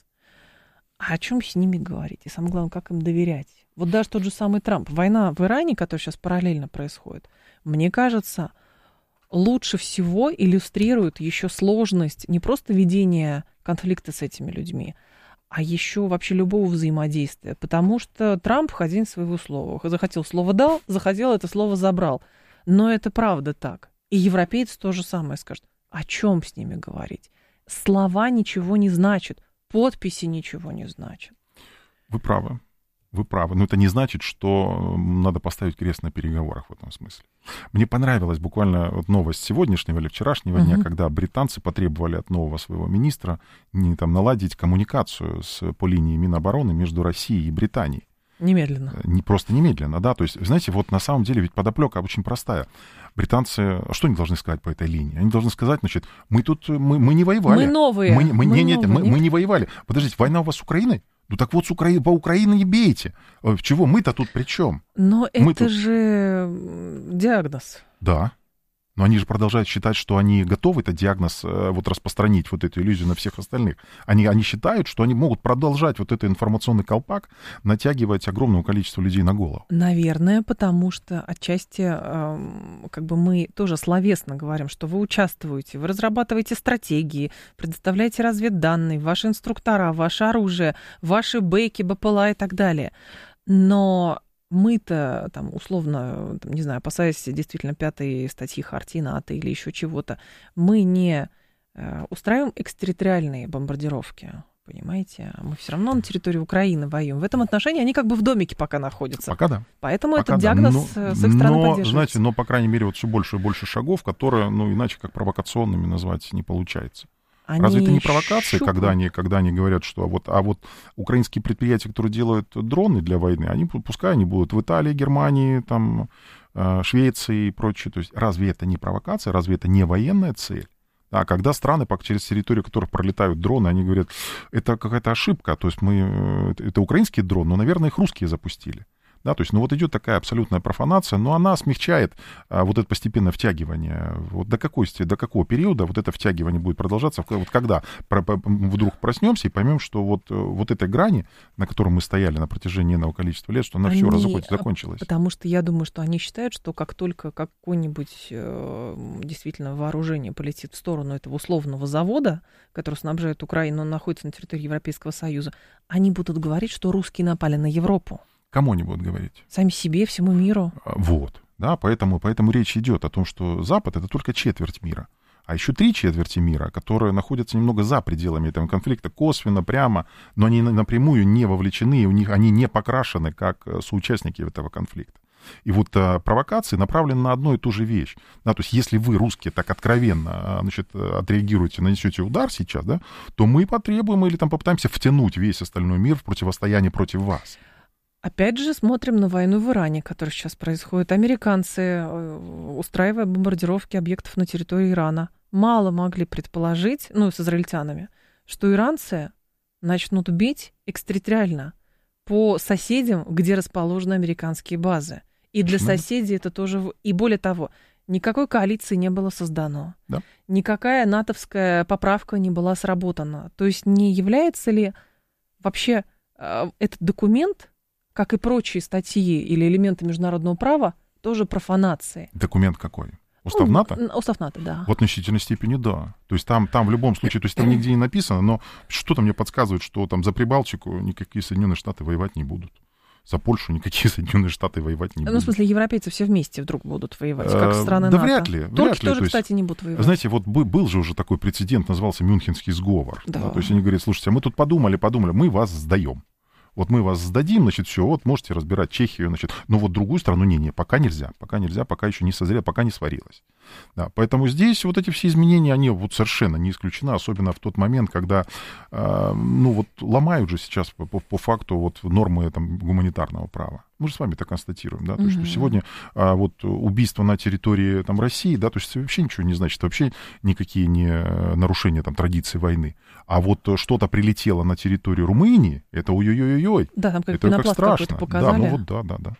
А о чем с ними говорить? И самое главное, как им доверять? Вот даже тот же самый Трамп. Война в Иране, которая сейчас параллельно происходит, мне кажется, лучше всего иллюстрирует еще сложность не просто ведения конфликта с этими людьми, а еще вообще любого взаимодействия. Потому что Трамп хозяин своего слова. Захотел слово дал, захотел это слово забрал. Но это правда так. И европейцы то же самое скажут. О чем с ними говорить? Слова ничего не значат, подписи ничего не значат. Вы правы. Вы правы. Но это не значит, что надо поставить крест на переговорах в этом смысле. Мне понравилась буквально вот новость сегодняшнего или вчерашнего дня, когда британцы потребовали от нового своего министра наладить коммуникацию по линии Минобороны между Россией и Британией. Немедленно. Не просто немедленно, да. То есть, знаете, вот на самом деле ведь подоплека очень простая. Британцы, что они должны сказать по этой линии? Они должны сказать, значит, мы не воевали. Мы новые. Мы не воевали. Подождите, война у вас с Украиной? Ну так вот, по Украине не бейте. Чего мы-то тут при чем? Но это же диагноз. Да. Но они же продолжают считать, что они готовы этот диагноз вот распространить, вот эту иллюзию на всех остальных. Они считают, что они могут продолжать вот этот информационный колпак натягивать огромное количество людей на голову. Наверное, потому что отчасти как бы мы тоже словесно говорим, что вы участвуете, вы разрабатываете стратегии, предоставляете разведданные, ваши инструктора, ваше оружие, ваши бэки, БПЛА и так далее. Но мы-то, там, условно, там, не знаю, опасаясь действительно 5-й статьи Хартии НАТО или еще чего-то, мы не устраиваем экстерриториальные бомбардировки, понимаете? Мы все равно на территории Украины воюем. В этом отношении они как бы в домике пока находятся. Пока да. Поэтому этот диагноз с их стороны поддерживается. Знаете, но, по крайней мере, вот все больше и больше шагов, которые, ну, иначе как провокационными назвать не получается. Разве это не провокации, когда они говорят, что вот украинские предприятия, которые делают дроны для войны, пускай они будут в Италии, Германии, там, Швеции и прочее. То есть разве это не провокация, разве это не военная цель? А когда страны, через территорию которых пролетают дроны, они говорят, это какая-то ошибка, то есть это украинские дроны, но, наверное, их русские запустили. Да, то есть, ну вот идет такая абсолютная профанация, но она смягчает вот это постепенное втягивание. Вот до какого периода вот это втягивание будет продолжаться? Вот когда вдруг проснемся и поймем, что вот этой грани, на которой мы стояли на протяжении иного количества лет, что она все закончилась. Потому что я думаю, что они считают, что как только какое-нибудь действительно вооружение полетит в сторону этого условного завода, который снабжает Украину, он находится на территории Европейского Союза, они будут говорить, что русские напали на Европу. Кому они будут говорить? Сами себе, всему миру. Вот, да, поэтому речь идет о том, что Запад — это только четверть мира. А еще 3/4 мира, которые находятся немного за пределами этого конфликта, косвенно, прямо, но они напрямую не вовлечены, они не покрашены как соучастники этого конфликта. И вот провокации направлены на одну и ту же вещь. Да, то есть если вы, русские, так откровенно, значит, отреагируете, нанесете удар сейчас, да, то мы потребуем или там попытаемся втянуть весь остальной мир в противостояние против вас. Опять же, смотрим на войну в Иране, которая сейчас происходит. Американцы, устраивая бомбардировки объектов на территории Ирана, мало могли предположить, ну, с израильтянами, что иранцы начнут бить экстерриториально по соседям, где расположены американские базы. И для соседей это тоже... И более того, никакой коалиции не было создано. Да. Никакая натовская поправка не была сработана. То есть не является ли вообще этот документ, как и прочие статьи или элементы международного права, тоже профанацией? Документ какой? Устав НАТО? Устав НАТО, да. В относительной степени, да. То есть там в любом случае, то есть там нигде не написано, но что-то мне подсказывает, что там за Прибалтику никакие Соединенные Штаты воевать не будут. За Польшу никакие Соединенные Штаты воевать не будут. Ну, в смысле, европейцы все вместе вдруг будут воевать, как страны НАТО. Да вряд ли. Турки тоже, кстати, не будут воевать. Знаете, вот был же уже такой прецедент, назывался Мюнхенский сговор. Да. Да, то есть они говорят, слушайте, а мы тут подумали, мы вас сдаем. Вот мы вас сдадим, значит, все, вот можете разбирать Чехию, значит, но вот другую страну не, пока нельзя, пока еще не созрело, пока не сварилось. Да, поэтому здесь вот эти все изменения, они вот совершенно не исключены, особенно в тот момент, когда, ломают же сейчас по факту вот нормы там гуманитарного права. Мы же с вами это констатируем, да, то есть, что сегодня вот убийство на территории там России, да, то есть вообще ничего не значит, вообще никакие не нарушения там традиций войны. А вот что-то прилетело на территорию Румынии, это ой-ой-ой-ой. Да, там как это пенопласт какой-то показали. Да, ну вот да.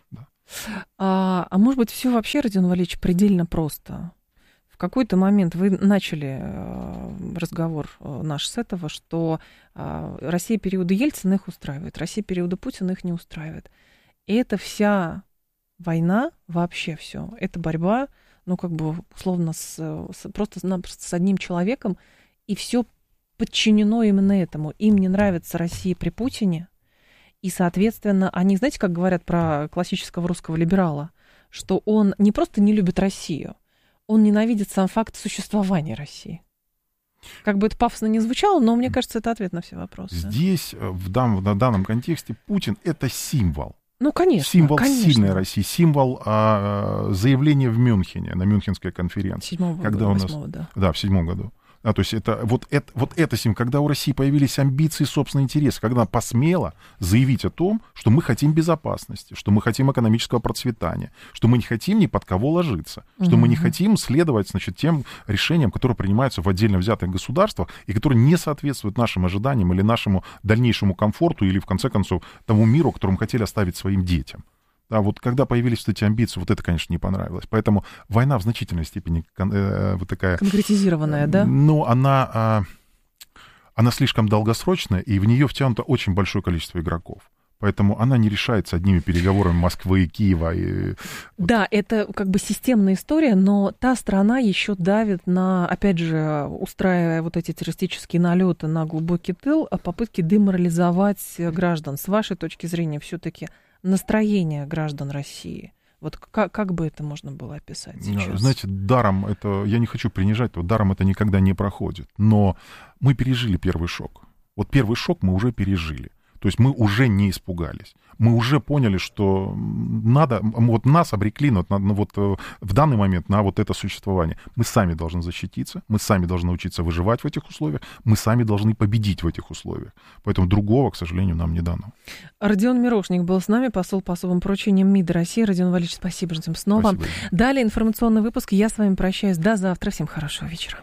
А может быть, все вообще, Родион Валерьевич, предельно просто? В какой-то момент вы начали разговор наш с этого, что Россия периода Ельцина их устраивает, Россия периода Путина их не устраивает. И это вся война, вообще все, это борьба, условно, просто с одним человеком, и все подчинено именно этому. Им не нравится Россия при Путине, и, соответственно, они, знаете, как говорят про классического русского либерала, что он не просто не любит Россию, он ненавидит сам факт существования России. Как бы это пафосно не звучало, но мне кажется, это ответ на все вопросы. Здесь, в данном контексте, Путин — это символ. Ну, конечно. Символ сильной России, символ заявления в Мюнхене, на Мюнхенской конференции. В 7-м году. То есть это символ, когда у России появились амбиции, собственные интересы, когда она посмела заявить о том, что мы хотим безопасности, что мы хотим экономического процветания, что мы не хотим ни под кого ложиться, что мы не хотим следовать, значит, тем решениям, которые принимаются в отдельно взятых государствах и которые не соответствуют нашим ожиданиям или нашему дальнейшему комфорту или, в конце концов, тому миру, который мы хотели оставить своим детям. Да, вот когда появились вот эти амбиции, вот это, конечно, не понравилось. Поэтому война в значительной степени вот такая... Конкретизированная, да? Ну, она слишком долгосрочная, и в нее втянуто очень большое количество игроков. Поэтому она не решается одними переговорами Москвы и Киева. Да, это как бы системная история, но та страна еще давит на, опять же, устраивая вот эти террористические налеты на глубокий тыл, попытки деморализовать граждан. С вашей точки зрения, все-таки настроение граждан России. Вот как бы это можно было описать сейчас? Знаете, даром это, я не хочу принижать, даром это никогда не проходит. Но мы пережили первый шок. Вот первый шок мы уже пережили. То есть мы уже не испугались. Мы уже поняли, что нас обрекли в данный момент на вот это существование. Мы сами должны защититься, мы сами должны учиться выживать в этих условиях, мы сами должны победить в этих условиях. Поэтому другого, к сожалению, нам не дано. Родион Мирошник был с нами, посол по особым поручениям МИДа России. Родион Валерьевич, спасибо, ждем снова. Спасибо. Далее информационный выпуск. Я с вами прощаюсь. До завтра. Всем хорошего вечера.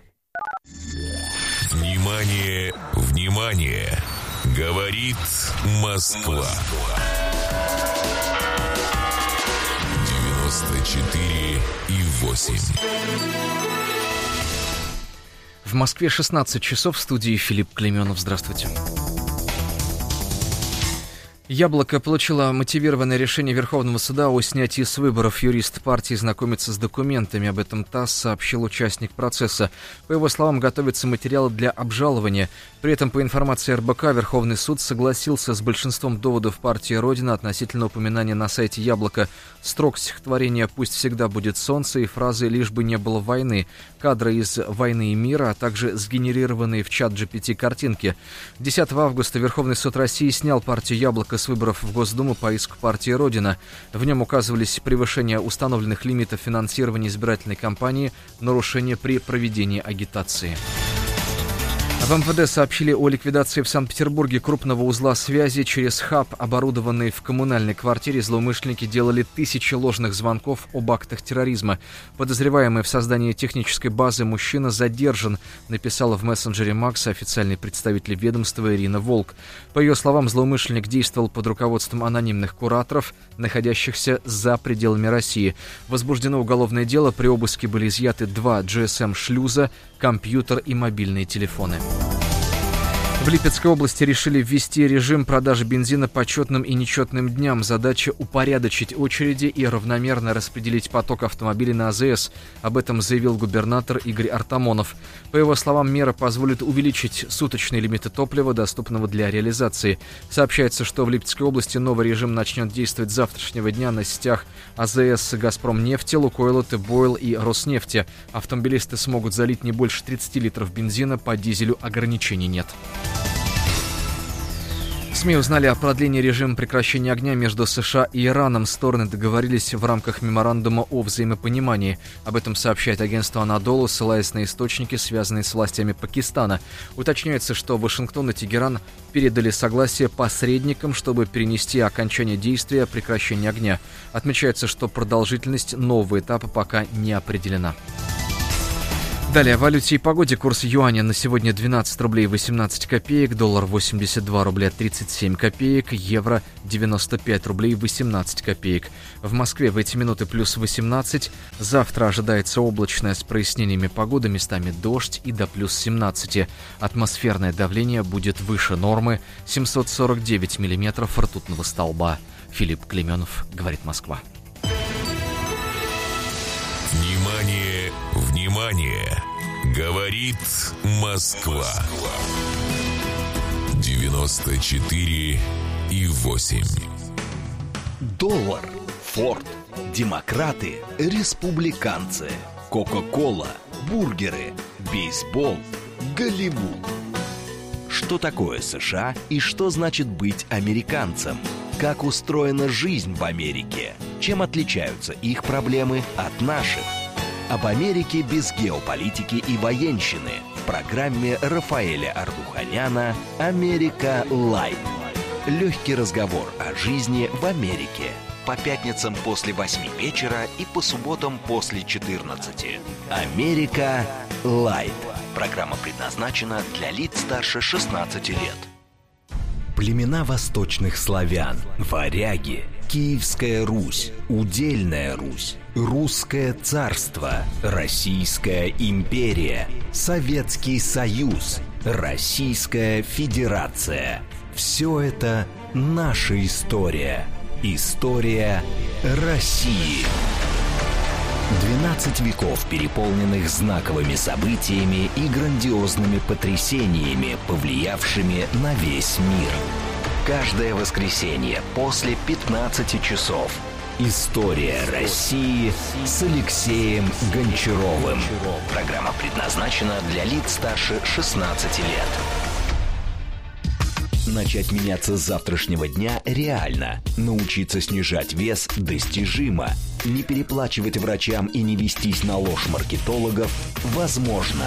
Внимание, внимание! Говорит Москва. 94,8. В Москве 16 часов, в студии Филипп Клейменов. Здравствуйте. Яблоко получило мотивированное решение Верховного суда о снятии с выборов. Юрист партии знакомится с документами. Об этом ТАСС сообщил участник процесса. По его словам, готовятся материалы для обжалования. При этом, по информации РБК, Верховный суд согласился с большинством доводов партии «Родина» относительно упоминания на сайте «Яблоко» строк стихотворения «Пусть всегда будет солнце» и фразы «Лишь бы не было войны», кадры из «Войны и мира», а также сгенерированные в чат GPT картинки. 10 августа Верховный суд России снял партию «Яблоко» с выборов в Госдуму по иску партии «Родина». В нем указывались превышение установленных лимитов финансирования избирательной кампании, нарушения при проведении агитации. В МВД сообщили о ликвидации в Санкт-Петербурге крупного узла связи через хаб, оборудованный в коммунальной квартире. Злоумышленники делали тысячи ложных звонков об актах терроризма. Подозреваемый в создании технической базы мужчина задержан, написала в мессенджере Макса официальный представитель ведомства Ирина Волк. По ее словам, злоумышленник действовал под руководством анонимных кураторов, находящихся за пределами России. Возбуждено уголовное дело. При обыске были изъяты 2 GSM-шлюза, компьютер и мобильные телефоны. В Липецкой области решили ввести режим продажи бензина по четным и нечетным дням. Задача – упорядочить очереди и равномерно распределить поток автомобилей на АЗС. Об этом заявил губернатор Игорь Артамонов. По его словам, мера позволит увеличить суточные лимиты топлива, доступного для реализации. Сообщается, что в Липецкой области новый режим начнет действовать с завтрашнего дня на сетях АЗС, Газпромнефти, Лукойла, Т-Бойл и Роснефти. Автомобилисты смогут залить не больше 30 литров бензина, по дизелю ограничений нет. СМИ узнали о продлении режима прекращения огня между США и Ираном. Стороны договорились в рамках меморандума о взаимопонимании. Об этом сообщает агентство «Анадолу», ссылаясь на источники, связанные с властями Пакистана. Уточняется, что Вашингтон и Тегеран передали согласие посредникам, чтобы перенести окончание действия прекращения огня. Отмечается, что продолжительность нового этапа пока не определена. Далее о валюте и погоде. Курс юаня на сегодня 12 рублей 18 копеек, доллар 82 рубля 37 копеек, евро 95 рублей 18 копеек. В Москве в эти минуты плюс 18. Завтра ожидается облачная с прояснениями погоды, местами дождь и до плюс 17. Атмосферное давление будет выше нормы, 749 миллиметров ртутного столба. Филипп Клеменов, говорит Москва. Внимание, внимание! Говорит Москва. 94,8. Доллар, Форд, демократы, республиканцы, Кока-кола, бургеры, бейсбол, Голливуд. Что такое США и что значит быть американцем? Как устроена жизнь в Америке? Чем отличаются их проблемы от наших? Об Америке без геополитики и военщины в программе Рафаэля Ардуханяна «Америка Лайт». Легкий разговор о жизни в Америке. По пятницам после 8 вечера и по субботам после 14. «Америка Лайт». Программа предназначена для лиц старше 16 лет. Племена восточных славян, варяги, Киевская Русь, Удельная Русь, Русское царство, Российская империя, Советский Союз, Российская Федерация. Все это наша история. История России. 12 веков, переполненных знаковыми событиями и грандиозными потрясениями, повлиявшими на весь мир. Каждое воскресенье после 15 часов. История России с Алексеем Гончаровым. Программа предназначена для лиц старше 16 лет. Начать меняться с завтрашнего дня реально. Научиться снижать вес достижимо. Не переплачивать врачам и не вестись на ложь маркетологов возможно.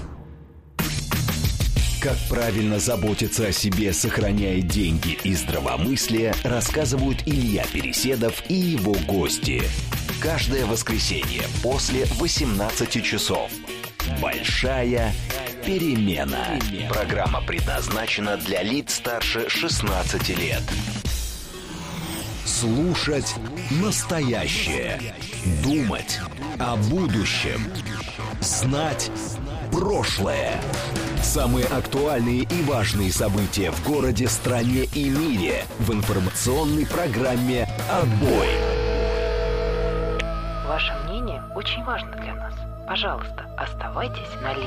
Как правильно заботиться о себе, сохраняя деньги и здравомыслие, рассказывают Илья Переседов и его гости. Каждое воскресенье после 18 часов. Большая перемена. Программа предназначена для лиц старше 16 лет. Слушать настоящее. Думать о будущем. Знать прошлое. Самые актуальные и важные события в городе, стране и мире в информационной программе «Отбой». Ваше мнение очень важно для нас. Пожалуйста, оставайтесь на линии.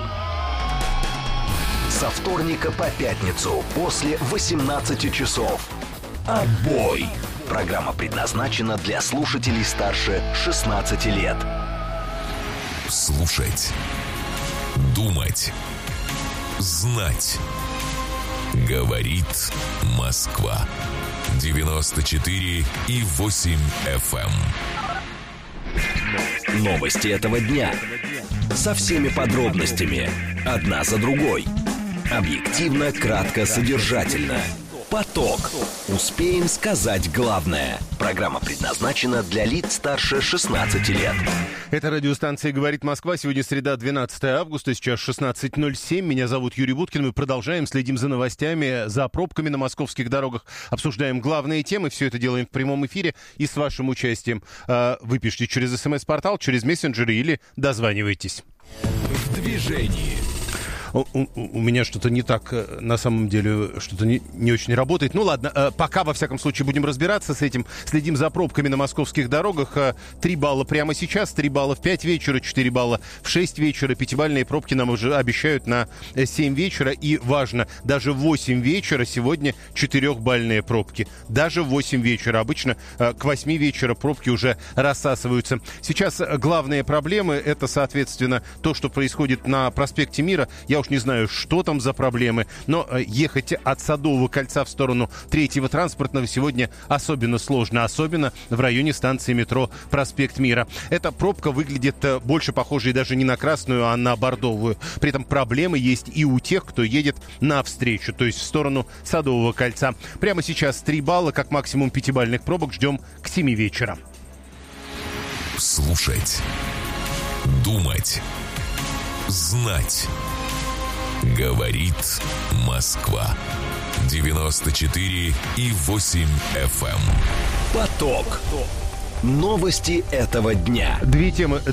Со вторника по пятницу после 18 часов. «Отбой». Программа предназначена для слушателей старше 16 лет. Слушать. Думать. Знать. Говорит Москва. 94,8 FM. Новости этого дня. Со всеми подробностями. Одна за другой. Объективно, кратко, содержательно. Поток. Успеем сказать главное. Программа предназначена для лиц старше 16 лет. Это радиостанция «Говорит Москва». Сегодня среда, 12 августа, сейчас 16:07. Меня зовут Юрий Буткин. Мы продолжаем, следим за новостями, за пробками на московских дорогах. Обсуждаем главные темы. Все это делаем в прямом эфире и с вашим участием. Вы пишите через СМС-портал, через мессенджеры или дозванивайтесь. В движении. У меня что-то не так, на самом деле, что-то не очень работает. Ну ладно, пока, во всяком случае, будем разбираться с этим. Следим за пробками на московских дорогах. 3 балла прямо сейчас, 3 балла в 5 вечера, 4 балла в 6 вечера. 5-бальные пробки нам уже обещают на 7 вечера. И важно, даже в 8 вечера сегодня 4-бальные пробки. Даже в 8 вечера. Обычно к 8 вечера пробки уже рассасываются. Сейчас главные проблемы — это, соответственно, то, что происходит на проспекте Мира. Я уж не знаю, что там за проблемы, но ехать от Садового кольца в сторону Третьего транспортного сегодня особенно сложно, особенно в районе станции метро Проспект Мира. Эта пробка выглядит больше похожей даже не на красную, а на бордовую. При этом проблемы есть и у тех, кто едет навстречу, то есть в сторону Садового кольца. Прямо сейчас 3 балла, как максимум 5-бальных пробок ждем к 7 вечера. Слушать, думать, знать. Говорит Москва. 94,8 FM. Поток. Новости этого дня. Две темы